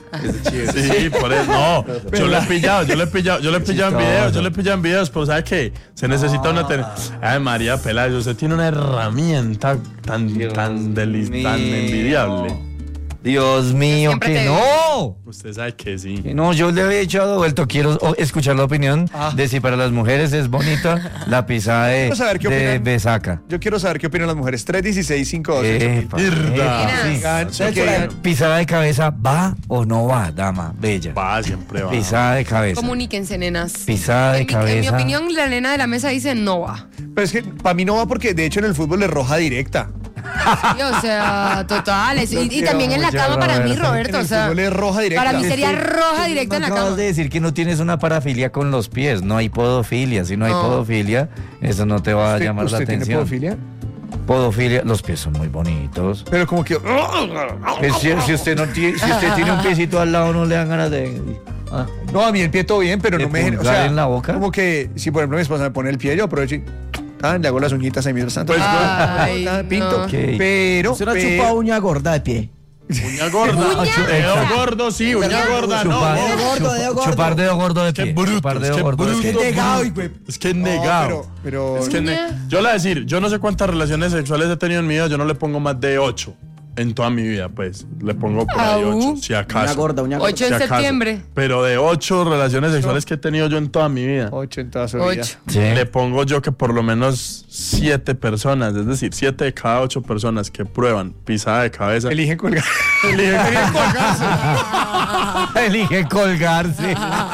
Speaker 4: Sí, por eso no. Yo lo he pillado, yo lo he pillado, yo lo he pillado en videos, yo lo he pillado en videos, pero ¿sabe qué? Se necesita una ten... Ay, María Pelayo, usted tiene una herramienta tan, tan, deli... tan envidiable.
Speaker 6: Dios mío,
Speaker 3: Siempre
Speaker 6: que
Speaker 3: te-
Speaker 6: no.
Speaker 4: Usted sabe que sí.
Speaker 6: Que no, yo le había echado vuelto. Quiero o- escuchar la opinión
Speaker 2: Ah.
Speaker 6: de si para las mujeres es bonita la pisada de,
Speaker 2: Quiero saber qué
Speaker 6: de
Speaker 2: opinan.
Speaker 6: besaca.
Speaker 2: Yo quiero saber qué opinan las mujeres. tres dieciséis cinco doce
Speaker 6: Epa,
Speaker 4: Mierda.
Speaker 6: epa, sí.
Speaker 2: Digan,
Speaker 6: O
Speaker 2: que digan,
Speaker 6: Pisada de cabeza, ¿va o no va, dama bella?
Speaker 4: Va, siempre va.
Speaker 6: Pisada de cabeza.
Speaker 3: Comuníquense, nenas.
Speaker 6: Pisada de
Speaker 3: en, mi, en mi
Speaker 6: cabeza.
Speaker 3: opinión, la nena de la mesa dice no va.
Speaker 2: Pero es que para mí no va porque de hecho en el fútbol es roja directa.
Speaker 3: Sí, o sea, total. es- y, y
Speaker 2: quiero
Speaker 3: también en la
Speaker 6: mucho,
Speaker 3: cama para mí,
Speaker 6: Roberto.
Speaker 3: Roberto.
Speaker 2: En
Speaker 3: O
Speaker 2: el
Speaker 3: sea,
Speaker 2: fútbol es roja directa.
Speaker 3: para mí sería
Speaker 2: Es que
Speaker 3: roja
Speaker 6: Tú
Speaker 3: directa en la
Speaker 6: acabas
Speaker 3: cama.
Speaker 6: de decir que no tienes una parafilia con los pies. No hay podofilia. Si no hay
Speaker 3: No.
Speaker 6: podofilia, eso no te va a
Speaker 2: ¿Usted-
Speaker 6: llamar la
Speaker 2: usted tiene
Speaker 6: atención.
Speaker 2: pedofilia?
Speaker 6: Podofilia, los pies son muy bonitos.
Speaker 2: Pero como que...
Speaker 6: Pues si, si usted no tiene, si usted tiene un piecito al lado, no le dan ganas de. Ah.
Speaker 2: No, a mí el pie todo bien, pero
Speaker 6: ¿De
Speaker 2: no me... gen- O
Speaker 6: pulgar
Speaker 2: sea,
Speaker 6: en la boca?
Speaker 2: como que si por ejemplo mi esposa me pone el pie, yo aprovecho y... Ah, le hago las uñitas ahí mientras tanto.
Speaker 4: Pues,
Speaker 3: Ay,
Speaker 2: Ah, pinto.
Speaker 3: no.
Speaker 6: Ok.
Speaker 2: Pero...
Speaker 5: Es una
Speaker 2: pero-
Speaker 5: chupa uña gorda de pie.
Speaker 4: Uña gorda.
Speaker 3: Uña.
Speaker 4: Dedo gordo, sí, uña gorda, no.
Speaker 6: Chupar,
Speaker 5: Dedo gordo,
Speaker 6: chupa-
Speaker 5: dedo gordo.
Speaker 6: chupar dedo gordo de
Speaker 4: Qué
Speaker 6: pie.
Speaker 4: bruto,
Speaker 6: chupar
Speaker 4: es
Speaker 6: dedo
Speaker 4: que
Speaker 6: gordo de
Speaker 4: bruto,
Speaker 6: pie.
Speaker 5: Es que negado,
Speaker 4: bruto.
Speaker 5: güey.
Speaker 4: Es que es
Speaker 2: No,
Speaker 4: negado.
Speaker 2: pero... pero
Speaker 4: Es que ne- yo le voy a decir, yo no sé cuántas relaciones sexuales he tenido en mi vida, yo no le pongo más de ocho en toda mi vida, pues. Le pongo por ahí
Speaker 3: Au.
Speaker 4: ocho, si acaso.
Speaker 5: Uña gorda, uña gorda.
Speaker 3: Ocho en
Speaker 4: si acaso.
Speaker 3: septiembre.
Speaker 4: Pero de ocho relaciones sexuales que he tenido yo en toda mi vida,
Speaker 2: Ocho en toda su vida.
Speaker 3: Ocho.
Speaker 6: Sí.
Speaker 4: le pongo yo que por lo menos siete personas, es decir, siete de cada ocho personas que prueban pisada de cabeza.
Speaker 2: Eligen colgar.
Speaker 4: Eligen colgarse.
Speaker 6: Elige colgarse.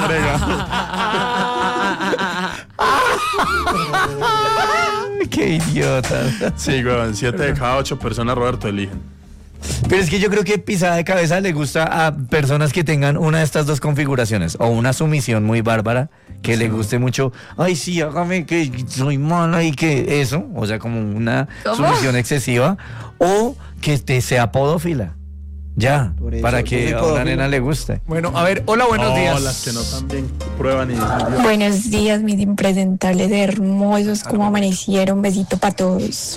Speaker 6: Qué idiota.
Speaker 4: Sí, weón, siete de cada ocho personas, Roberto, eligen.
Speaker 6: Pero es que yo creo que pisada de cabeza le gusta a personas que tengan una de estas dos configuraciones. O una sumisión muy bárbara, que le guste mucho. Ay, sí, hágame que soy mala y que eso. O sea, como una
Speaker 3: ¿Cómo?
Speaker 6: sumisión excesiva. O que te sea podófila. Ya,
Speaker 5: Por eso,
Speaker 6: para
Speaker 5: yo
Speaker 6: que
Speaker 5: soy
Speaker 6: a una
Speaker 5: podófilo.
Speaker 6: nena le guste.
Speaker 2: Bueno, a ver, hola, buenos
Speaker 4: No,
Speaker 2: días.
Speaker 4: las que no también prueban y dicen,
Speaker 8: Buenos días, mis impresentables hermosos. ¿Cómo amanecieron? Besito para todos.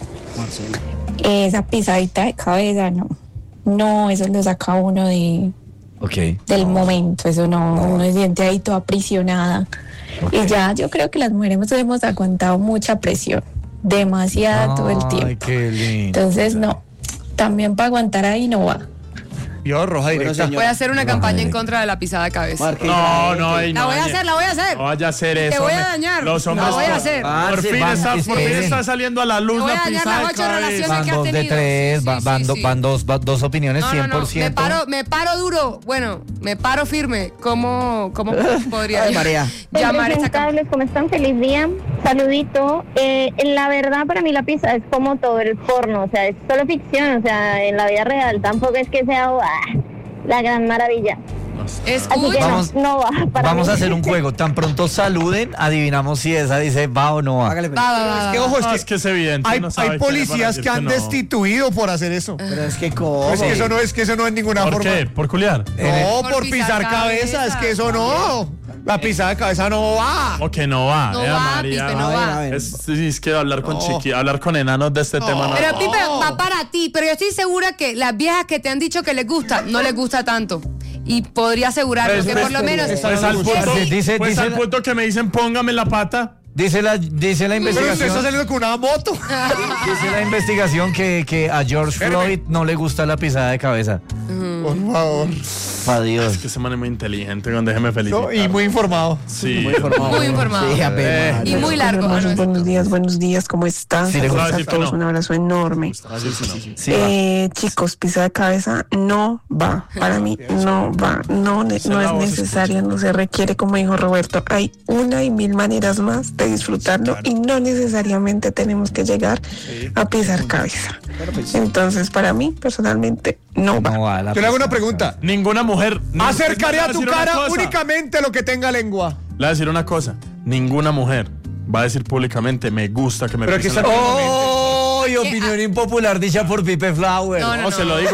Speaker 8: Esa pisadita de cabeza, no. No, eso lo saca uno de,
Speaker 6: Ok.
Speaker 8: del momento. Eso no, uno se siente ahí toda aprisionada. Y ya, yo creo que las mujeres hemos aguantado mucha presión. Demasiada todo el
Speaker 6: Ay,
Speaker 8: tiempo.
Speaker 6: qué lindo.
Speaker 8: Entonces, no. También para aguantar ahí no va.
Speaker 2: Yo, roja
Speaker 5: Bueno,
Speaker 2: directa.
Speaker 5: señor.
Speaker 3: Voy a hacer una campaña en contra de la pisada de cabeza.
Speaker 5: Marque
Speaker 4: no,
Speaker 5: la
Speaker 4: no,
Speaker 5: gente.
Speaker 4: ey,
Speaker 3: La
Speaker 4: no
Speaker 3: voy a
Speaker 4: dañe.
Speaker 3: hacer, la voy a hacer.
Speaker 4: No vaya a hacer eso.
Speaker 3: voy a
Speaker 4: hombre.
Speaker 3: dañar.
Speaker 4: Los
Speaker 3: La
Speaker 4: hombres.
Speaker 3: voy a hacer.
Speaker 4: Por
Speaker 6: Parce,
Speaker 4: fin,
Speaker 6: van,
Speaker 4: está, por fin
Speaker 6: esperen.
Speaker 4: está saliendo a la luz
Speaker 3: Te voy
Speaker 4: la
Speaker 3: a dañar
Speaker 4: pisada
Speaker 3: las
Speaker 4: de
Speaker 3: ocho
Speaker 4: cabeza.
Speaker 3: relaciones
Speaker 6: Van
Speaker 3: que has
Speaker 6: dos de
Speaker 3: tenido.
Speaker 6: tres,
Speaker 3: Sí,
Speaker 6: va-
Speaker 3: sí,
Speaker 6: van,
Speaker 3: sí,
Speaker 6: do-
Speaker 3: sí.
Speaker 6: van dos, va- dos opiniones,
Speaker 3: No, no,
Speaker 6: cien
Speaker 3: no,
Speaker 6: por ciento.
Speaker 3: me paro, me paro duro. Bueno, me paro firme. ¿Cómo, cómo podría
Speaker 5: Ay,
Speaker 3: yo
Speaker 5: María.
Speaker 3: llamar esta campaña?
Speaker 9: Impresentables, ¿cómo están? Feliz día. Saludito. Eh, la verdad, para mí la pizza es como todo el porno, o sea, es solo ficción, o sea, en la vida real tampoco es que sea ah, la gran maravilla. Así que
Speaker 3: Escucha.
Speaker 6: Vamos-
Speaker 9: no, no va para
Speaker 6: Vamos
Speaker 9: mí.
Speaker 6: a hacer un juego. Tan pronto saluden, adivinamos si esa dice va o no va.
Speaker 5: Hágale, pues.
Speaker 3: Va, va, va,
Speaker 2: Es que,
Speaker 3: va.
Speaker 2: ojo, es
Speaker 4: No,
Speaker 2: que,
Speaker 4: es que es evidente.
Speaker 2: hay,
Speaker 4: uno sabe
Speaker 2: hay
Speaker 4: que le van a
Speaker 2: policías
Speaker 4: decir
Speaker 2: que han
Speaker 4: no.
Speaker 2: destituido por hacer eso.
Speaker 5: Pero es que cómo.
Speaker 2: Es que eso no es que eso no es ninguna
Speaker 4: ¿Por
Speaker 2: forma.
Speaker 4: qué? ¿Por culiar?
Speaker 2: No,
Speaker 3: Por
Speaker 2: por,
Speaker 3: pisar
Speaker 2: pisar, cabeza,
Speaker 3: cabeza.
Speaker 2: es que eso no. La pisada de cabeza no va.
Speaker 4: O que no va.
Speaker 3: No
Speaker 4: eh,
Speaker 3: va,
Speaker 4: María.
Speaker 3: Pipe, no
Speaker 5: A ver,
Speaker 3: va.
Speaker 5: a ver.
Speaker 4: Es, sí, es que hablar con
Speaker 2: No.
Speaker 4: chiqui, hablar con enanos de este tema no.
Speaker 3: Pero Pipe, va para ti, pero yo estoy segura que las viejas que te han dicho que les gusta, no les gusta tanto. Y podría asegurarlo
Speaker 4: Pues,
Speaker 3: que
Speaker 4: pues,
Speaker 3: por lo menos...
Speaker 2: pues,
Speaker 4: Pues al punto,
Speaker 6: Dice- dice-
Speaker 4: pues
Speaker 6: dice
Speaker 4: al
Speaker 6: la-
Speaker 4: punto que me dicen póngame la pata.
Speaker 6: Dice la, dice la
Speaker 2: Pero usted
Speaker 6: investigación.
Speaker 2: está saliendo con una moto.
Speaker 6: Dice la investigación que, que a George Floyd no le gusta la pisada de cabeza.
Speaker 2: Por favor.
Speaker 6: Pa' Dios.
Speaker 4: Es que ese man es muy inteligente, con déjeme felicitar.
Speaker 2: No, y muy informado.
Speaker 4: Sí.
Speaker 5: Muy informado.
Speaker 3: Muy informado.
Speaker 5: Sí, apenas.
Speaker 3: Y muy largo.
Speaker 8: Hermanos,
Speaker 3: Ah, no,
Speaker 8: buenos días, buenos días, ¿cómo están?
Speaker 6: Sí, le
Speaker 8: Saludos
Speaker 6: gusta
Speaker 8: a
Speaker 4: decir que
Speaker 8: todos,
Speaker 4: no.
Speaker 8: un abrazo enorme.
Speaker 4: Así es, no.
Speaker 6: Sí, va.
Speaker 8: Eh, chicos, pizza de cabeza no va. Para mí no va. No, ne-
Speaker 4: Esa
Speaker 8: no
Speaker 4: la
Speaker 8: es
Speaker 4: voz
Speaker 8: necesario, no se requiere, como dijo Roberto. Hay una y mil maneras más de disfrutarlo y no necesariamente tenemos que llegar a pisar cabeza. Entonces, para mí, personalmente, no va.
Speaker 6: No va la
Speaker 2: Yo le hago una
Speaker 6: pisada.
Speaker 2: pregunta.
Speaker 4: Ninguna mujer.
Speaker 2: Acercaré
Speaker 4: Le
Speaker 2: a
Speaker 4: voy
Speaker 2: tu
Speaker 4: decir una
Speaker 2: cara
Speaker 4: cosa.
Speaker 2: únicamente lo que tenga lengua.
Speaker 4: Le voy a decir una cosa. Ninguna mujer va a decir públicamente me gusta que me
Speaker 2: Pero aquí
Speaker 4: pisen
Speaker 2: está-
Speaker 4: la-
Speaker 6: ¡Oh! Y opinión impopular dicha por Pipe Flower.
Speaker 3: No, no,
Speaker 4: No, se lo digo.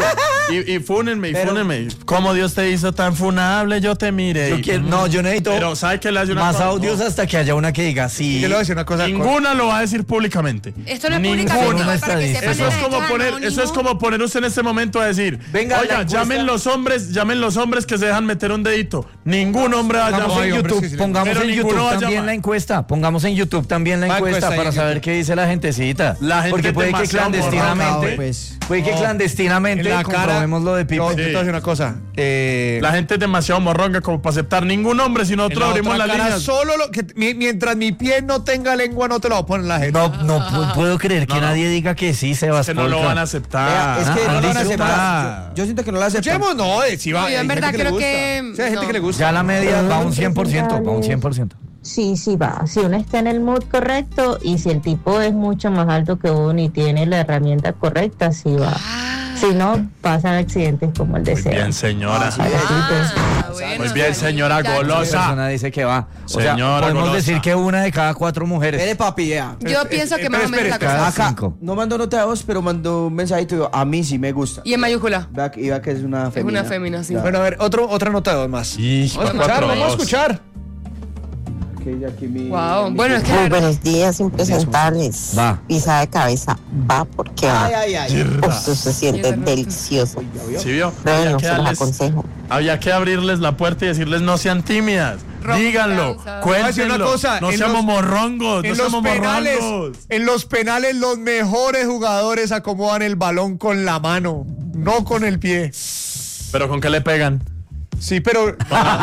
Speaker 4: Y, y fúnenme, y
Speaker 5: Pero-
Speaker 4: fúnenme. Como Dios te hizo tan funable, yo te miré.
Speaker 6: Yo
Speaker 4: Y-
Speaker 6: quiero- no, yo necesito
Speaker 4: Pero ¿sabe qué le hace una
Speaker 6: más
Speaker 4: cosa?
Speaker 6: audios
Speaker 4: No.
Speaker 6: hasta que haya una que diga sí.
Speaker 2: Yo le voy a decir una cosa.
Speaker 4: Ninguna lo va a decir públicamente.
Speaker 3: Esto no es
Speaker 4: Ninguna.
Speaker 3: públicamente,
Speaker 6: Ninguna
Speaker 3: es para que
Speaker 6: estadística.
Speaker 3: sepan
Speaker 4: Eso es
Speaker 3: la
Speaker 4: como
Speaker 3: gente
Speaker 4: poner,
Speaker 3: anónimo.
Speaker 4: eso es como poner usted en este momento a decir,
Speaker 6: Venga, la
Speaker 4: oiga,
Speaker 6: encuesta.
Speaker 4: llamen los hombres, llamen los hombres que se dejan meter un dedito. Ningún hombre va a
Speaker 6: Pongamos
Speaker 4: llamar.
Speaker 6: en
Speaker 2: hay hombres
Speaker 6: YouTube,
Speaker 2: que sí le-
Speaker 6: pongamos
Speaker 4: Pero
Speaker 6: en
Speaker 4: ninguno
Speaker 6: YouTube
Speaker 4: va a
Speaker 6: también
Speaker 4: llamar.
Speaker 6: la encuesta. Pongamos en YouTube también la
Speaker 2: Va,
Speaker 6: encuesta
Speaker 2: encuesta ahí
Speaker 6: para
Speaker 2: en
Speaker 6: saber
Speaker 2: YouTube.
Speaker 6: qué dice la gentecita.
Speaker 4: La gente
Speaker 6: Porque puede que
Speaker 4: demasiado
Speaker 6: clandestinamente,
Speaker 5: morrada, pues.
Speaker 6: puede que
Speaker 2: No.
Speaker 6: clandestinamente
Speaker 2: En la cara.
Speaker 6: comprobemos lo de Pipe.
Speaker 2: Yo, yo te voy a decir una cosa. Eh,
Speaker 4: La gente es demasiado morronga como para aceptar ningún hombre si
Speaker 2: en
Speaker 4: nosotros
Speaker 2: la
Speaker 4: abrimos
Speaker 2: otra
Speaker 4: las
Speaker 2: cara,
Speaker 4: líneas.
Speaker 2: solo lo que mi- mientras mi pie no tenga lengua no te lo voy a poner en la gente.
Speaker 6: No, no pu- puedo creer que
Speaker 4: No, no.
Speaker 6: nadie diga que sí, Sebas.
Speaker 4: Que no lo
Speaker 6: Polka.
Speaker 4: van a
Speaker 5: Vea,
Speaker 4: aceptar.
Speaker 5: es que
Speaker 6: Ah,
Speaker 5: no
Speaker 6: han
Speaker 5: lo van a
Speaker 6: dicho
Speaker 5: aceptar.
Speaker 2: nada.
Speaker 5: Yo, yo siento que no lo aceptan.
Speaker 2: Escuchemos, no, eh, si va.
Speaker 3: No, yo en
Speaker 2: hay
Speaker 3: verdad
Speaker 2: gente le
Speaker 3: creo
Speaker 2: gusta.
Speaker 3: que-
Speaker 2: Sí, hay gente
Speaker 3: no.
Speaker 2: que le gusta.
Speaker 6: Ya la media va a un cien por ciento, va a un cien por ciento.
Speaker 10: Sí, sí va. Si uno está en el mood correcto y si el tipo es mucho más alto que uno y tiene la herramienta correcta, sí va. Si no, pasan accidentes como el de
Speaker 4: Muy
Speaker 10: Seba.
Speaker 4: bien, señora.
Speaker 3: Ah, bueno,
Speaker 4: Muy bien, señora
Speaker 3: ya-
Speaker 4: Golosa.
Speaker 6: Esa persona dice que va. O sea,
Speaker 4: Señora
Speaker 6: podemos
Speaker 4: golosa.
Speaker 6: decir que una de cada cuatro mujeres.
Speaker 5: Espere, papi, ya.
Speaker 3: Yo pienso que
Speaker 2: espere,
Speaker 3: más o menos la
Speaker 2: espere,
Speaker 3: cosa.
Speaker 6: cada
Speaker 5: Acá
Speaker 6: cinco.
Speaker 5: no mandó nota de voz, pero mandó un mensajito y dijo, a mí sí me gusta.
Speaker 3: Y en mayúscula.
Speaker 5: Vea que, y vea que es una
Speaker 3: Es
Speaker 5: femina.
Speaker 3: una fémina, sí.
Speaker 5: Ya.
Speaker 2: Bueno, a ver, otro, otra nota de dos más.
Speaker 4: Y
Speaker 2: Vamos a escuchar,
Speaker 4: cuatro,
Speaker 2: vamos a
Speaker 4: dos.
Speaker 2: escuchar.
Speaker 5: Ok, ya aquí mi-
Speaker 3: Wow.
Speaker 5: mi-
Speaker 3: Bueno, es que
Speaker 10: Muy buenos días, impresentables.
Speaker 6: Va.
Speaker 10: Pisa de cabeza, va porque va.
Speaker 5: Ay, ay, ay.
Speaker 10: Esto se siente delicioso.
Speaker 4: ¿Sí vio?
Speaker 10: Bueno,
Speaker 4: Había
Speaker 10: se
Speaker 4: que,
Speaker 10: los
Speaker 4: darles-
Speaker 10: aconsejo.
Speaker 4: había que abrirles la puerta y decirles no sean tímidas.
Speaker 3: Rompe
Speaker 4: Díganlo,
Speaker 3: causa.
Speaker 2: Voy a decir una
Speaker 4: cuéntenlo.
Speaker 2: cosa,
Speaker 4: No
Speaker 2: en
Speaker 4: seamos
Speaker 2: los-
Speaker 4: morrongos, no
Speaker 2: En los
Speaker 4: seamos
Speaker 2: penales,
Speaker 4: morrongos.
Speaker 2: en los penales los mejores jugadores acomodan el balón con la mano, no con el pie.
Speaker 4: Pero ¿con qué le pegan?
Speaker 2: Sí, pero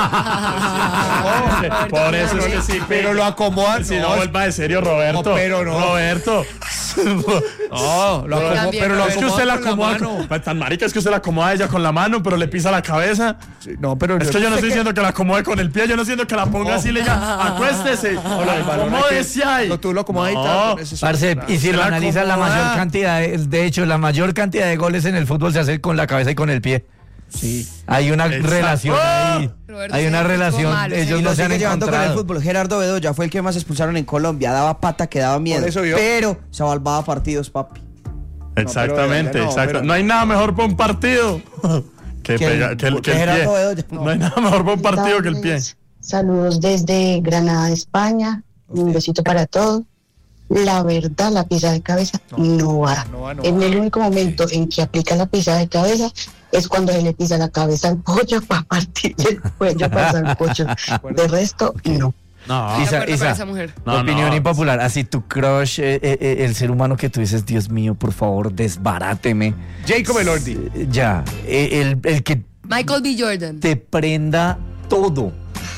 Speaker 4: Por eso es que sí.
Speaker 2: pero lo acomodan.
Speaker 4: Si no,
Speaker 2: no,
Speaker 4: vuelva de serio, Roberto.
Speaker 2: No, pero no.
Speaker 4: Roberto.
Speaker 2: no, lo acomodan,
Speaker 3: También,
Speaker 2: pero lo
Speaker 4: Es que usted la acomoda.
Speaker 2: con la mano.
Speaker 4: con- Tan marica es que usted la acomoda a ella con la mano, pero le pisa la cabeza.
Speaker 2: Sí, no, pero
Speaker 4: Es que yo no estoy diciendo que la acomode con el pie, yo no estoy diciendo que la ponga así y le diga, acuéstese.
Speaker 2: No, lo del balón
Speaker 4: Acomódese
Speaker 2: aquí,
Speaker 4: ahí.
Speaker 2: lo- tú lo acomodas ahí,
Speaker 4: No.
Speaker 2: tal, con ese-
Speaker 6: Parce, y si
Speaker 4: Se
Speaker 6: lo
Speaker 4: la
Speaker 6: analizas, la
Speaker 4: acomoda.
Speaker 6: mayor cantidad, de, de hecho, la mayor cantidad de goles en el fútbol se hace con la cabeza y con el pie.
Speaker 5: Sí.
Speaker 6: Hay una
Speaker 4: Exacto.
Speaker 6: relación ahí.
Speaker 3: Roberto,
Speaker 6: Hay
Speaker 3: sí,
Speaker 6: una
Speaker 3: estuvo
Speaker 6: relación.
Speaker 3: malo, sí.
Speaker 6: Ellos
Speaker 5: Y
Speaker 6: no
Speaker 5: lo
Speaker 6: se han
Speaker 5: sigue llevando con el
Speaker 6: encontrado.
Speaker 5: fútbol. Gerardo Bedoya fue el que más expulsaron en Colombia. Daba pata que daba miedo.
Speaker 2: Por eso yo-
Speaker 5: Pero se salvaba partidos, papi.
Speaker 4: Exactamente,
Speaker 2: No,
Speaker 4: exacto.
Speaker 2: pero-
Speaker 4: No hay nada mejor para un partido que,
Speaker 5: Que el-
Speaker 4: pega- que el, que
Speaker 5: que
Speaker 4: el
Speaker 5: Gerardo
Speaker 4: pie.
Speaker 5: Bedoya.
Speaker 4: No hay nada mejor para un partido que el pie.
Speaker 10: Saludos desde Granada, España. Un besito para todos. La verdad, la pisa de cabeza no va.
Speaker 2: No va, no
Speaker 10: En
Speaker 2: va.
Speaker 10: el único momento en que aplica la pisa de cabeza es cuando se le pisa la cabeza al pollo para partirle el cuello para el pollo. De resto, no.
Speaker 4: No.
Speaker 3: De
Speaker 6: Isa,
Speaker 3: acuerdo
Speaker 6: Isa,
Speaker 3: con esa mujer.
Speaker 4: No,
Speaker 6: opinión
Speaker 4: no.
Speaker 6: impopular. Así tu crush, eh, eh, eh, el ser humano que tú dices, Dios mío, por favor, desbaráteme.
Speaker 2: Jacob Elordi.
Speaker 6: Eh, Ya, eh, el, el que
Speaker 3: Michael B. Jordan.
Speaker 6: te prenda todo.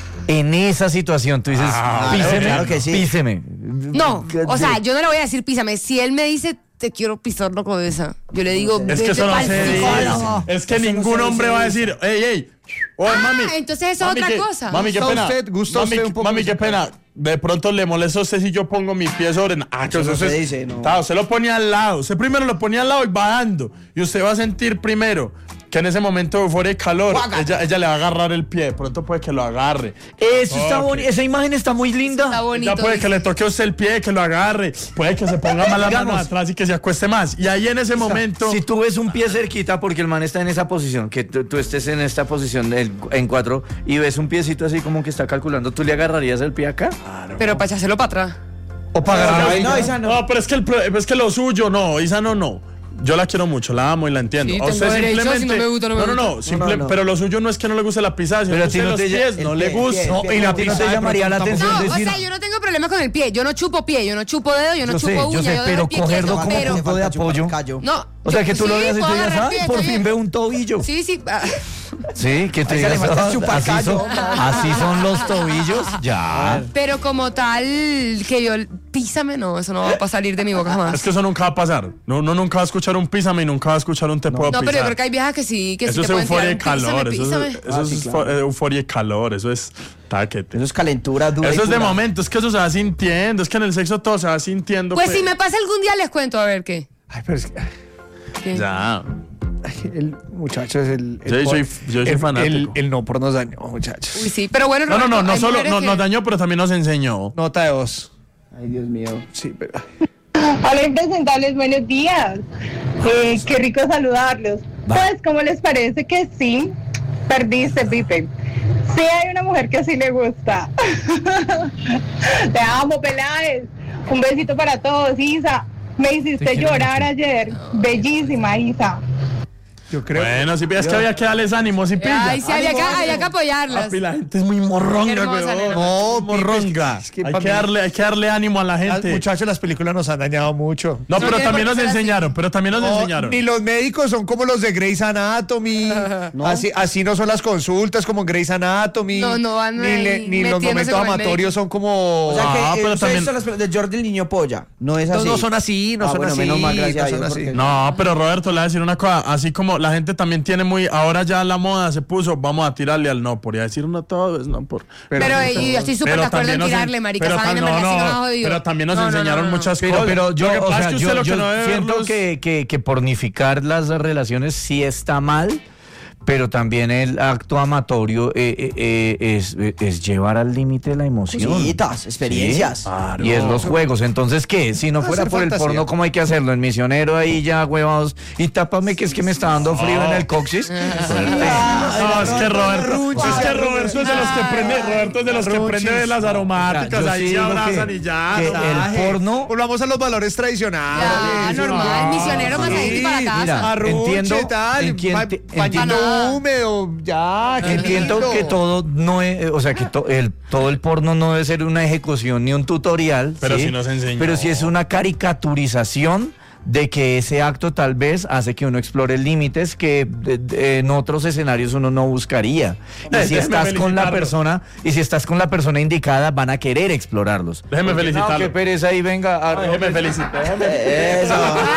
Speaker 6: En esa situación, tú dices,
Speaker 4: Ah,
Speaker 6: píseme,
Speaker 5: claro que sí.
Speaker 6: píseme.
Speaker 3: No, o sea, yo no le voy a decir písame. Si él me dice te quiero pisar la cabeza, yo le digo
Speaker 4: Es que
Speaker 3: vete
Speaker 4: eso no
Speaker 3: pa'l
Speaker 4: se
Speaker 3: psicólogo.
Speaker 4: dice. Es que
Speaker 5: Eso no
Speaker 4: ningún
Speaker 5: se
Speaker 4: hombre
Speaker 5: dice.
Speaker 4: va a decir, ey, ey, oye,
Speaker 3: Ah,
Speaker 4: mami.
Speaker 3: entonces eso es
Speaker 4: mami,
Speaker 3: otra
Speaker 4: qué-
Speaker 3: cosa.
Speaker 4: Mami, qué
Speaker 2: ¿Gusta
Speaker 4: pena.
Speaker 2: usted- gusta
Speaker 4: mami,
Speaker 2: usted un poco
Speaker 4: mami, qué
Speaker 2: musical?
Speaker 4: pena. De pronto le molesta a usted si yo pongo mi pie sobre. Ah, que
Speaker 5: Eso no
Speaker 4: usted
Speaker 5: se dice, no.
Speaker 4: Claro, usted lo ponía al lado. Usted primero lo ponía al lado y va dando. Y usted va a sentir primero que en ese momento de euforia y calor, ella, ella le va a agarrar el pie. De pronto puede que lo agarre.
Speaker 6: Eso está
Speaker 4: Ok.
Speaker 6: bonito. Esa imagen está muy linda.
Speaker 3: Está bonito.
Speaker 4: Ya puede que le toque a usted el pie, que lo agarre. Puede que se ponga más la mano
Speaker 6: Digamos.
Speaker 4: atrás y que se acueste más. Y ahí en ese momento.
Speaker 6: Si tú ves un pie cerquita, porque el man está en esa posición, que tú, tú estés en esta posición del- en cuatro, y ves un piecito así como que está calculando, ¿tú le agarrarías el pie acá?
Speaker 3: Pero para echárselo para atrás.
Speaker 2: O para
Speaker 4: No,
Speaker 2: ganar.
Speaker 5: no, Isa no.
Speaker 4: No, pero es que, el, pro- es que lo suyo, no, Isa no, no. Yo la quiero mucho, la amo y la entiendo.
Speaker 3: Sí,
Speaker 4: A
Speaker 3: tengo
Speaker 4: usted
Speaker 3: derecho,
Speaker 4: simplemente.
Speaker 3: si no me gusta, no me
Speaker 4: no, no,
Speaker 3: gusta.
Speaker 4: simple-
Speaker 5: No, no, no.
Speaker 4: pero lo suyo no es que no le guste la pisada, sino
Speaker 6: Pero
Speaker 4: que
Speaker 6: a ti
Speaker 4: usted
Speaker 6: no
Speaker 4: los
Speaker 6: te lla-
Speaker 4: pies no
Speaker 5: el
Speaker 4: le
Speaker 5: pie,
Speaker 4: gusta.
Speaker 5: el
Speaker 6: No,
Speaker 5: pie,
Speaker 6: y la
Speaker 5: el
Speaker 6: ti no
Speaker 5: pie.
Speaker 6: te llamaría la atención
Speaker 3: No, o
Speaker 6: decir.
Speaker 3: sea, yo no tengo problema con el pie. Yo no chupo pie, yo no chupo dedo, yo no
Speaker 6: Yo
Speaker 3: chupo
Speaker 6: sé, yo
Speaker 3: uña.
Speaker 6: sé,
Speaker 3: dejo
Speaker 6: pero
Speaker 3: el pie
Speaker 6: cogerlo
Speaker 3: quieto,
Speaker 6: como
Speaker 3: pero-
Speaker 6: punto de
Speaker 5: Falta chupar
Speaker 6: apoyo.
Speaker 5: callo.
Speaker 3: No.
Speaker 6: O sea, que tú
Speaker 3: sí,
Speaker 6: lo veas y tú
Speaker 3: puedo
Speaker 6: digas,
Speaker 3: agarrar el
Speaker 6: ay,
Speaker 3: pie,
Speaker 6: por
Speaker 3: está
Speaker 6: fin
Speaker 3: bien.
Speaker 6: veo un tobillo.
Speaker 3: Sí, sí. ah,
Speaker 6: Sí, que te
Speaker 5: Ahí se le
Speaker 6: digas,
Speaker 5: falta
Speaker 6: "Ah,
Speaker 5: chupar
Speaker 6: así
Speaker 5: callo".
Speaker 6: son, así son los tobillos. Ya.
Speaker 3: Pero como tal, que yo písame, no, eso no va a salir de mi boca jamás.
Speaker 4: Es que eso nunca va a pasar. No, uno nunca va a escuchar un písame y nunca va a escuchar un te puedo
Speaker 3: No,
Speaker 4: pisar.
Speaker 3: pero yo creo que hay viejas que sí, que
Speaker 4: eso
Speaker 3: sí
Speaker 4: es
Speaker 3: te pueden
Speaker 4: euforia y
Speaker 3: tirar un
Speaker 4: calor.
Speaker 3: písame,
Speaker 4: Eso, es,
Speaker 3: písame.
Speaker 4: eso
Speaker 5: Ah,
Speaker 4: es
Speaker 5: sí,
Speaker 4: fo-
Speaker 5: claro.
Speaker 4: eh, euforia y calor. Eso es taquete.
Speaker 5: Eso es calentura dura. y
Speaker 4: Eso es de
Speaker 5: pura.
Speaker 4: momento, es que eso se va sintiendo. Es que en el sexo todo se va sintiendo.
Speaker 3: Pues si me pasa algún día les cuento, a ver qué.
Speaker 2: Ay, pero es que
Speaker 3: ¿Qué?
Speaker 4: Ya.
Speaker 2: el muchacho es el. el
Speaker 4: Yo
Speaker 2: por-
Speaker 4: soy- yo soy
Speaker 2: el-
Speaker 4: fanático.
Speaker 2: El, el no por nos dañó, muchachos.
Speaker 3: Uy, sí, pero bueno,
Speaker 4: No, no, no,
Speaker 3: Roberto,
Speaker 4: no
Speaker 3: hay
Speaker 4: solo
Speaker 3: mujeres
Speaker 4: no,
Speaker 3: que-
Speaker 4: nos dañó, pero también nos enseñó.
Speaker 2: Nota de voz.
Speaker 5: Ay, Dios mío.
Speaker 2: Sí, pero.
Speaker 9: Hola, impresentables, buenos días. Eh, qué rico saludarlos.
Speaker 11: Pues, ¿cómo les parece que sí? Perdiste, Pipe. Sí hay una mujer que sí le gusta. Te amo, Peláez. Un besito para todos, Isa. Me hiciste llorar mucho ayer. Bellísima, Isa.
Speaker 2: Yo creo.
Speaker 4: Bueno, si pillas que había que darles ánimo, si pillas.
Speaker 3: Ay, sí, había que, había que apoyarlas.
Speaker 4: Papi, la gente es muy morronga,
Speaker 3: Hermosa,
Speaker 4: weón.
Speaker 2: No,
Speaker 4: morronga.
Speaker 2: es que
Speaker 4: hay,
Speaker 2: para
Speaker 4: que
Speaker 2: mí-
Speaker 4: darle, hay que darle ánimo a la gente.
Speaker 2: Muchachos, las películas nos han dañado mucho.
Speaker 4: No, pero
Speaker 3: tiene
Speaker 4: también
Speaker 3: por
Speaker 4: nos
Speaker 3: qué ser así.
Speaker 4: enseñaron, pero también nos
Speaker 2: No,
Speaker 4: enseñaron.
Speaker 2: ni los médicos son como los de Grey's Anatomy. Así, así no son las consultas como en Grey's Anatomy.
Speaker 3: No, no van
Speaker 2: Ni,
Speaker 3: ahí
Speaker 2: le- ni los
Speaker 3: metiéndose
Speaker 2: momentos
Speaker 3: con el
Speaker 2: amatorios son como.
Speaker 5: O sea que
Speaker 4: Ah,
Speaker 5: eh,
Speaker 4: pero
Speaker 5: ustedes
Speaker 4: también-
Speaker 5: son las películas de Jordi el niño polla. No es
Speaker 2: no,
Speaker 5: así.
Speaker 2: no son así, no
Speaker 5: Ah,
Speaker 2: son
Speaker 5: bueno,
Speaker 2: así.
Speaker 5: menos mal, gracias
Speaker 2: no
Speaker 5: a
Speaker 2: son
Speaker 5: Dios,
Speaker 2: así.
Speaker 5: porque-
Speaker 4: No, pero Roberto, le voy a decir una cosa. Así como la gente también tiene muy. Ahora ya la moda se puso, vamos a tirarle al no por. Y a decir no todo es no por.
Speaker 3: Pero, y yo estoy súper
Speaker 4: Pero
Speaker 3: de acuerdo
Speaker 4: también
Speaker 3: en
Speaker 4: nos en-
Speaker 3: tirarle, marica.
Speaker 4: pero
Speaker 3: Esa vaina
Speaker 4: tam-
Speaker 3: en verdad
Speaker 4: no,
Speaker 3: sí nos ha
Speaker 4: no,
Speaker 3: jodido.
Speaker 4: pero también nos
Speaker 3: No, no, no,
Speaker 4: enseñaron
Speaker 3: no, no.
Speaker 4: muchas
Speaker 6: Pero,
Speaker 4: cosas.
Speaker 6: pero yo,
Speaker 4: Lo que
Speaker 6: o
Speaker 4: pasa
Speaker 6: sea,
Speaker 4: es que
Speaker 6: yo,
Speaker 4: usted lo que
Speaker 6: yo
Speaker 4: no debe
Speaker 6: siento
Speaker 4: verlos-
Speaker 6: que, que, que pornificar las relaciones sí está mal, pero también el acto amatorio eh, eh, eh, es, eh, es llevar al límite la emoción.
Speaker 5: Cositas, experiencias.
Speaker 6: Sí, y es los juegos. Entonces, ¿qué? Si no fuera
Speaker 2: Hacer
Speaker 6: por
Speaker 2: fantasía.
Speaker 6: el porno, ¿cómo hay que hacerlo? En misionero ahí ya, huevados. Y tápame que es que me está dando frío en el coxis.
Speaker 4: No, es que Roberto, es que Roberto es de los que prende, Roberto es de los que prende de las aromáticas,
Speaker 6: O sea, yo
Speaker 4: ahí
Speaker 6: sí
Speaker 4: se
Speaker 6: digo
Speaker 4: abrazan
Speaker 6: que-
Speaker 4: y ya.
Speaker 6: que
Speaker 4: no.
Speaker 6: el porno.
Speaker 2: Volvamos a los valores tradicionales.
Speaker 3: Ya,
Speaker 2: Eso,
Speaker 3: normal.
Speaker 2: no.
Speaker 3: Misionero masadito y para casa.
Speaker 6: Mira,
Speaker 2: Arruche,
Speaker 6: entiendo,
Speaker 2: tal,
Speaker 6: entiendo,
Speaker 2: pa-
Speaker 6: entiendo-
Speaker 2: pañito
Speaker 3: Nada.
Speaker 2: húmedo, ya, qué
Speaker 6: Entiendo
Speaker 2: lindo.
Speaker 6: que todo no es, o sea, que to- el, todo el porno no debe ser una ejecución ni un tutorial.
Speaker 4: Pero
Speaker 6: ¿sí?
Speaker 4: sí nos enseñó.
Speaker 6: Pero sí es una caricaturización de que ese acto tal vez hace que uno explore límites que de- de- en otros escenarios uno no buscaría. Y
Speaker 4: Eh,
Speaker 6: si
Speaker 4: déjeme
Speaker 6: estás con la
Speaker 4: felicitarlo.
Speaker 6: persona, y si estás con la persona indicada, van a querer explorarlos.
Speaker 4: Déjeme
Speaker 6: Porque,
Speaker 4: felicitarlo.
Speaker 6: No, qué pereza ahí, venga. a-
Speaker 4: Déjeme felicitar.
Speaker 5: Eso.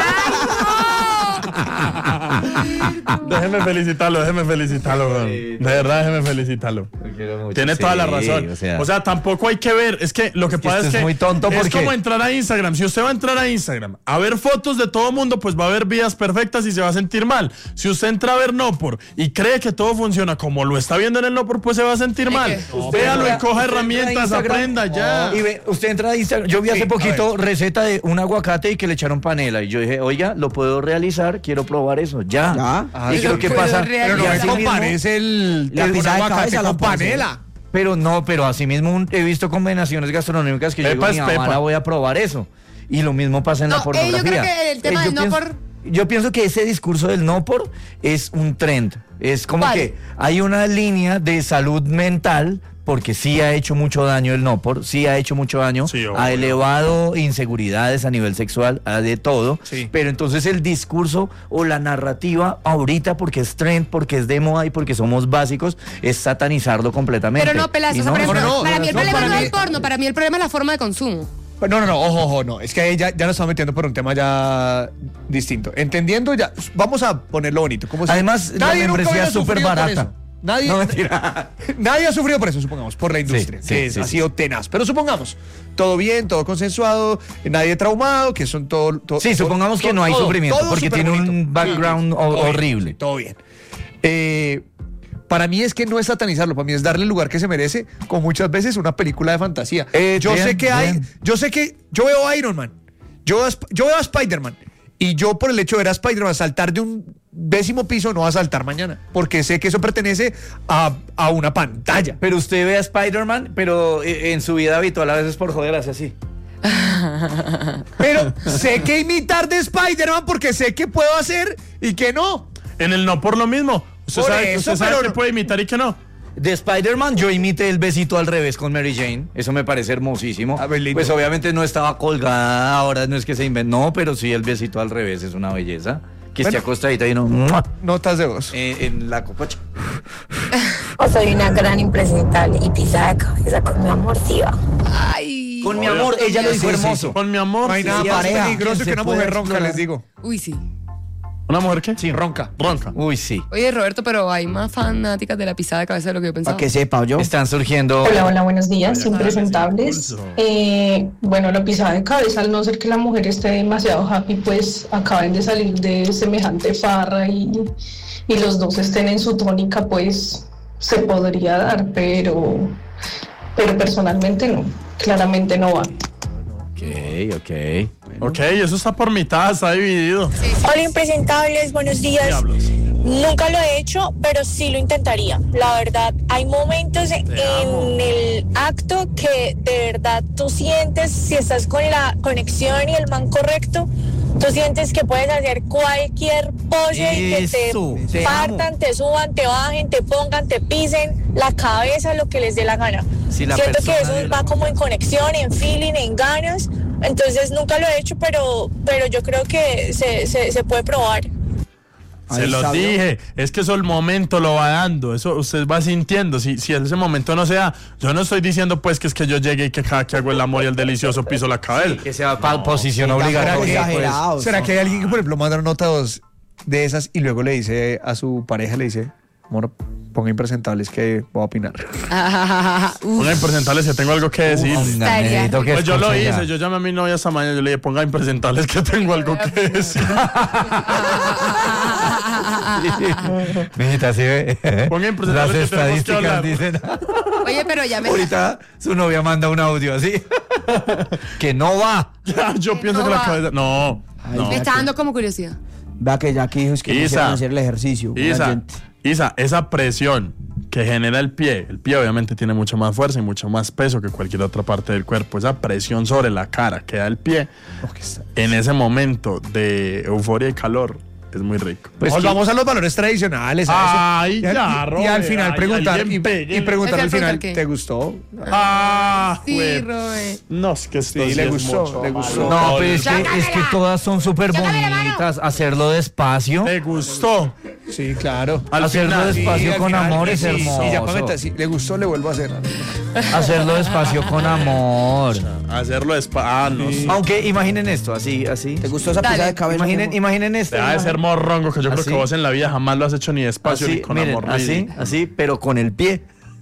Speaker 4: Déjeme felicitarlo, déjeme felicitarlo, weón. De verdad, déjeme felicitarlo. Tiene toda la razón.
Speaker 6: O sea,
Speaker 4: O sea, tampoco hay que ver. Es que lo que
Speaker 6: que
Speaker 4: pasa
Speaker 6: esto
Speaker 4: es
Speaker 6: es
Speaker 4: que.
Speaker 6: muy tonto
Speaker 4: es
Speaker 6: porque-
Speaker 4: como entrar a Instagram. Si usted va a entrar a Instagram a ver fotos de todo mundo, pues va a ver vidas perfectas y se va a sentir mal. Si usted entra a ver Nopor y cree que todo funciona como lo está viendo en el Nopor, pues se va a sentir mal.
Speaker 3: que-
Speaker 4: Véalo y
Speaker 6: entra-
Speaker 4: coja
Speaker 6: usted entra a
Speaker 4: herramientas,
Speaker 6: Instagram,
Speaker 4: aprenda ya.
Speaker 6: Y ve, usted entra a Instagram. Yo vi hace
Speaker 2: Sí, a
Speaker 6: poquito receta de un aguacate y que le echaron panela. Y yo dije, oiga, lo puedo realizar, quiero probar eso. Ya.
Speaker 5: Ya.
Speaker 2: Ah,
Speaker 6: y
Speaker 2: sí,
Speaker 6: creo
Speaker 2: lo
Speaker 6: que
Speaker 3: puedo
Speaker 6: pasa.
Speaker 3: realizar.
Speaker 2: Pero no
Speaker 6: y
Speaker 2: me
Speaker 6: así mismo-
Speaker 2: compares el,
Speaker 5: La
Speaker 2: el
Speaker 5: pizza de
Speaker 2: aguacate
Speaker 5: cabeza la
Speaker 2: con
Speaker 5: puedo hacer.
Speaker 2: panela.
Speaker 6: Pero no, pero así mismo un- he visto combinaciones gastronómicas que yo
Speaker 4: Pepa
Speaker 6: digo,
Speaker 4: es
Speaker 6: mi mamá
Speaker 4: Pepa.
Speaker 6: la voy a probar eso. Y lo mismo pasa en
Speaker 3: No,
Speaker 6: la
Speaker 3: eh,
Speaker 6: pornografía.
Speaker 3: yo creo que el tema
Speaker 6: Eh, yo
Speaker 3: del no
Speaker 6: pienso-
Speaker 3: por-
Speaker 6: Yo pienso que ese discurso del no por es un trend. Es como
Speaker 3: ¿Cuál?
Speaker 6: que hay una línea de salud mental, porque sí ha hecho mucho daño el no por, sí ha hecho mucho daño,
Speaker 4: Sí, obvio.
Speaker 6: ha elevado inseguridades a nivel sexual, a de todo.
Speaker 2: Sí.
Speaker 6: Pero entonces el discurso o la narrativa ahorita, porque es trend, porque es de moda y porque somos básicos, es satanizarlo completamente.
Speaker 3: Pero no, Pelas,
Speaker 6: Y
Speaker 3: o sea, por
Speaker 6: no,
Speaker 3: ejemplo,
Speaker 2: no, no,
Speaker 3: para mí el
Speaker 2: no,
Speaker 3: problema
Speaker 2: para
Speaker 3: no es
Speaker 2: mí-
Speaker 3: el porno, para mí el problema es la forma de consumo.
Speaker 2: No, no, no, ojo, ojo, no. Es que ahí ya, ya nos estamos metiendo por un tema ya distinto. Entendiendo ya, vamos a ponerlo bonito. Como si
Speaker 6: Además, la
Speaker 2: nadie nunca
Speaker 6: membresía
Speaker 2: hubiera
Speaker 6: es súper
Speaker 2: sufrido por
Speaker 6: barata.
Speaker 2: eso. Nadie,
Speaker 6: No, mentira.
Speaker 2: nadie ha sufrido por eso, supongamos, por la industria,
Speaker 6: sí,
Speaker 2: que
Speaker 6: sí,
Speaker 2: ha
Speaker 6: sí.
Speaker 2: sido tenaz. Pero supongamos, todo bien, todo consensuado, nadie traumado, que son todo. todo
Speaker 6: Sí,
Speaker 2: todo-
Speaker 6: supongamos que
Speaker 2: todo-
Speaker 6: no hay
Speaker 2: todo-
Speaker 6: sufrimiento,
Speaker 2: todo
Speaker 6: porque
Speaker 2: súper
Speaker 6: tiene un
Speaker 2: bonito.
Speaker 6: background
Speaker 2: Sí,
Speaker 6: ho-
Speaker 2: todo bien,
Speaker 6: horrible.
Speaker 2: sí, todo bien. Eh, para mí es que no es satanizarlo, para mí es darle el lugar que se merece, con muchas veces una película de fantasía.
Speaker 6: Eh,
Speaker 2: yo
Speaker 6: bien,
Speaker 2: sé que hay,
Speaker 6: bien.
Speaker 2: yo sé que yo veo a Iron Man, yo, veo a Sp- yo veo a Spider-Man, y yo por el hecho de ver a Spider-Man saltar de un décimo piso no va a saltar mañana, porque sé que eso pertenece a, a una pantalla.
Speaker 6: Pero usted ve a Spider-Man, pero eh, en su vida habitual a veces por joder hace así.
Speaker 2: Pero sé que imitar de Spider-Man porque sé que puedo hacer y que no.
Speaker 4: En el no por lo mismo. Usted
Speaker 2: Por
Speaker 4: sabe,
Speaker 2: eso,
Speaker 4: usted sabe
Speaker 2: pero
Speaker 4: que
Speaker 2: no-
Speaker 4: puede imitar y que no.
Speaker 6: De Spider-Man yo imité el besito al revés con Mary Jane. Eso me parece hermosísimo.
Speaker 2: A ver, lindo.
Speaker 6: Pues obviamente no estaba colgada, ahora no es que se inventó. No, pero sí el besito al revés es una belleza. Que esté
Speaker 2: Bueno.
Speaker 6: acostadita y no... ¡mua!
Speaker 2: Notas de voz.
Speaker 6: Eh, en la copacha.
Speaker 12: O soy una gran impresentable y pisada de cabeza con mi amor, sí va.
Speaker 3: Ay.
Speaker 6: Con mi amor, ella lo dijo
Speaker 5: Sí, sí,
Speaker 6: hermoso.
Speaker 4: Con mi amor.
Speaker 2: No hay
Speaker 4: sí.
Speaker 2: nada
Speaker 5: sí,
Speaker 2: más
Speaker 5: pareja.
Speaker 2: peligroso
Speaker 6: Que
Speaker 2: que
Speaker 6: se
Speaker 2: una
Speaker 6: pueda
Speaker 2: mujer ronca,
Speaker 6: explorar.
Speaker 2: les digo.
Speaker 3: Uy, sí.
Speaker 4: ¿Una mujer qué?
Speaker 2: Sí, ronca.
Speaker 4: Ronca.
Speaker 6: Uy, sí.
Speaker 3: Oye, Roberto, pero hay más fanáticas de la pisada de cabeza de lo que yo pensaba.
Speaker 5: Para que sepa yo.
Speaker 6: Están surgiendo...
Speaker 8: Hola, hola, buenos días,
Speaker 4: Vaya,
Speaker 8: impresentables.
Speaker 4: impulso.
Speaker 8: Eh, bueno, la pisada de cabeza, al no ser que la mujer esté demasiado happy, pues acaben de salir de semejante farra y, y los dos estén en su tónica, pues se podría dar, pero, pero personalmente no, claramente no va.
Speaker 6: Ok, ok.
Speaker 4: Ok, eso está por mitad, está dividido.
Speaker 12: Hola impresentables, buenos días.
Speaker 4: Diablos.
Speaker 13: Nunca lo he hecho, pero sí lo intentaría. La verdad, hay momentos en el acto que de verdad tú sientes, si estás con la conexión y el man correcto, tú sientes que puedes hacer cualquier pose y que
Speaker 6: Eso,
Speaker 13: te
Speaker 6: te
Speaker 13: partan,
Speaker 6: amo.
Speaker 13: te suban, te bajen, te pongan, te pisen la cabeza, lo que les dé la gana.
Speaker 6: Si la
Speaker 13: Siento que
Speaker 6: persona
Speaker 13: eso va como en conexión, en feeling, en ganas. Entonces nunca lo he hecho, pero, pero yo creo que se, se, se puede probar.
Speaker 4: Se
Speaker 5: Ahí
Speaker 4: lo
Speaker 5: está,
Speaker 4: dije, es que eso el momento lo va dando, eso usted va sintiendo, si, si ese momento no se da, yo no estoy diciendo pues que es que yo llegue y que cada que hago el amor y el delicioso piso la cabeza.
Speaker 6: Que sea pa- posición
Speaker 5: sí,
Speaker 6: obligatoria.
Speaker 5: tampoco
Speaker 6: pues.
Speaker 5: exagerados,
Speaker 2: ¿Será
Speaker 5: ¿no?
Speaker 2: que hay alguien que, por ejemplo, manda notas de esas y luego le dice a su pareja, le dice, amor, ponga impresentables que voy a opinar?
Speaker 4: Ponga impresentables que tengo algo que decir.
Speaker 6: Ponga, necesito que
Speaker 4: Pues yo lo
Speaker 6: escuche ya.
Speaker 4: hice, yo llamé a mi novia esta mañana, yo le dije, ponga impresentables que tengo algo que decir.
Speaker 6: Mijita, ¿sí ve?
Speaker 4: Ponga
Speaker 6: Las
Speaker 4: impresentables que tenemos que
Speaker 6: estadísticas
Speaker 4: hablar.
Speaker 6: dicen.
Speaker 3: Oye, pero ya me...
Speaker 6: Ahorita su novia manda un audio así. Que no va.
Speaker 4: Ya, yo pienso
Speaker 3: no
Speaker 4: que la
Speaker 3: va.
Speaker 4: cabeza. No, no.
Speaker 3: Me está dando como curiosidad.
Speaker 5: Vea que ya aquí dijo es que
Speaker 4: Isa.
Speaker 5: quisieran hacer el ejercicio. un
Speaker 4: Isa,
Speaker 5: oyente.
Speaker 4: Isa, esa presión que genera el pie, el pie obviamente tiene mucha más fuerza y mucho más peso que cualquier otra parte del cuerpo. Esa presión sobre la cara que da el pie en ese momento de euforia y calor es muy rico.
Speaker 2: Pues
Speaker 4: Oye,
Speaker 2: vamos a los valores tradicionales. a
Speaker 4: Ay,
Speaker 2: eso. y,
Speaker 4: ya,
Speaker 2: al- y- y
Speaker 4: Robert,
Speaker 2: al final
Speaker 4: ay,
Speaker 2: preguntar
Speaker 4: alguien
Speaker 2: y,
Speaker 4: péguele.
Speaker 2: y preguntar
Speaker 3: ¿Al
Speaker 2: al
Speaker 3: final
Speaker 2: final,
Speaker 3: qué?
Speaker 2: ¿te gustó?
Speaker 4: Ah,
Speaker 3: Sí,
Speaker 4: güey.
Speaker 3: Robert.
Speaker 4: No, es que esto
Speaker 2: Sí,
Speaker 4: sí
Speaker 2: le
Speaker 4: es
Speaker 2: gustó,
Speaker 4: mucho
Speaker 2: le
Speaker 4: más
Speaker 2: gustó.
Speaker 6: No, pero es que,
Speaker 3: Chócamela.
Speaker 6: es que todas son súper bonitas. Hacerlo despacio.
Speaker 4: ¿Te gustó?
Speaker 2: Sí, claro.
Speaker 4: Al
Speaker 6: Hacerlo
Speaker 4: final.
Speaker 6: despacio
Speaker 2: Sí, al
Speaker 6: con
Speaker 2: final,
Speaker 6: amor es
Speaker 2: sí,
Speaker 6: hermoso.
Speaker 2: Y ya para meter, si le gustó, le vuelvo a hacer.
Speaker 6: Hacerlo despacio con amor.
Speaker 4: Hacerlo despacio. Ah, no. sé.
Speaker 6: Aunque imaginen esto, así, así.
Speaker 5: ¿Te gustó esa
Speaker 3: Dale.
Speaker 5: pisada de cabeza?
Speaker 6: Imaginen,
Speaker 5: mi amor?
Speaker 6: imaginen esto.
Speaker 4: Deja de ser morrongo, que yo creo
Speaker 6: Así.
Speaker 4: que vos en la vida jamás lo has hecho ni despacio
Speaker 6: Así,
Speaker 4: ni con
Speaker 6: miren,
Speaker 4: amor.
Speaker 6: así,
Speaker 4: Rey.
Speaker 6: así, pero con el pie.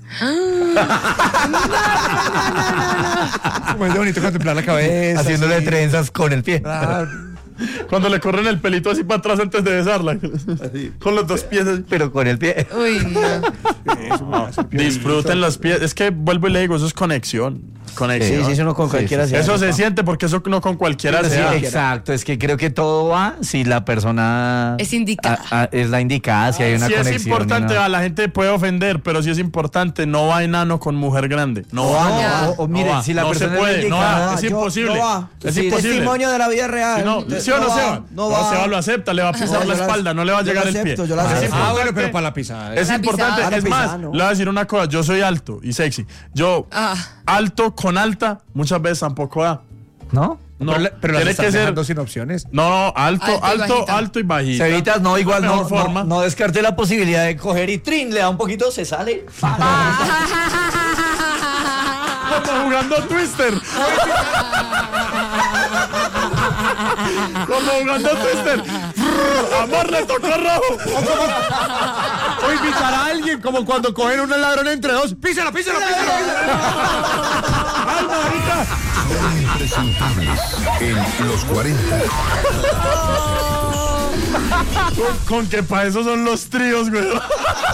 Speaker 2: Como es de bonito contemplar la cabeza.
Speaker 6: Haciéndole
Speaker 2: así.
Speaker 6: trenzas con el pie.
Speaker 2: Ah,
Speaker 4: Cuando le corren el pelito así para atrás antes de besarla. Con los dos pies. así.
Speaker 6: Pero con el pie.
Speaker 3: Uy, no.
Speaker 4: Disfruten los pies. Es que vuelvo y le digo, eso es conexión. Conexión.
Speaker 5: Sí, sí, eso no con
Speaker 6: Sí,
Speaker 5: cualquiera
Speaker 6: sí,
Speaker 5: se
Speaker 4: Eso
Speaker 5: hace,
Speaker 4: se
Speaker 5: pa.
Speaker 4: siente porque eso no con cualquiera
Speaker 6: Sí,
Speaker 4: se da.
Speaker 6: exacto, es que creo que todo va si la persona
Speaker 3: Es indicada.
Speaker 6: a- a- es la indicada, si hay una
Speaker 4: Sí
Speaker 6: conexión.
Speaker 4: es importante,
Speaker 6: y una-
Speaker 4: a la gente puede ofender, pero sí es importante, no va enano con mujer grande. No, va.
Speaker 6: No,
Speaker 3: Ya.
Speaker 6: o, o miren,
Speaker 4: No va,
Speaker 6: si la
Speaker 4: no
Speaker 6: persona
Speaker 4: se
Speaker 6: es
Speaker 4: puede, no
Speaker 6: indicada,
Speaker 4: va, es
Speaker 5: yo-
Speaker 4: imposible.
Speaker 5: no va.
Speaker 4: Es
Speaker 5: Sí,
Speaker 4: imposible.
Speaker 5: testimonio de la vida real.
Speaker 4: Sí, no,
Speaker 5: Entonces,
Speaker 4: ¿sí o no,
Speaker 5: no
Speaker 4: Seba?
Speaker 5: va, no
Speaker 4: No,
Speaker 5: va.
Speaker 4: Seba lo acepta, le va a pisar
Speaker 5: No,
Speaker 4: la
Speaker 5: yo la-
Speaker 4: espalda, no le va a
Speaker 5: yo
Speaker 4: llegar
Speaker 5: la
Speaker 4: el
Speaker 5: acepto,
Speaker 4: pie.
Speaker 5: yo la
Speaker 4: Es
Speaker 5: acepto.
Speaker 2: Ah, bueno,
Speaker 4: importante-
Speaker 2: pero para la pisada.
Speaker 4: Es
Speaker 3: La
Speaker 4: importante,
Speaker 3: pisada.
Speaker 4: es
Speaker 5: La
Speaker 4: más,
Speaker 5: pisada, no.
Speaker 4: le voy a decir una cosa, yo soy alto y sexy. Yo,
Speaker 3: Ah.
Speaker 4: alto con alta, muchas veces tampoco da.
Speaker 6: ¿no?
Speaker 4: No,
Speaker 2: pero la- pero las
Speaker 4: tiene
Speaker 2: estás
Speaker 4: que ser.
Speaker 2: dejando sin opciones.
Speaker 4: No, no, alto,
Speaker 3: Alto y
Speaker 4: alto,
Speaker 3: bajita.
Speaker 4: alto y bajita.
Speaker 6: Cevitas, no, igual
Speaker 4: La
Speaker 6: no,
Speaker 4: mejor
Speaker 6: no,
Speaker 4: forma.
Speaker 6: no descarte la posibilidad de coger y trin, le da un poquito, se sale.
Speaker 4: Como jugando Twister. Como jugando Twister. Amor, le tocó rojo.
Speaker 2: O invitar a alguien como cuando cogen un ladrón entre dos. ¡Písala, písala, písala!
Speaker 4: Ay, marica.
Speaker 1: Impresentables en los cuarenta.
Speaker 4: Con, con que para eso son los tríos, güey.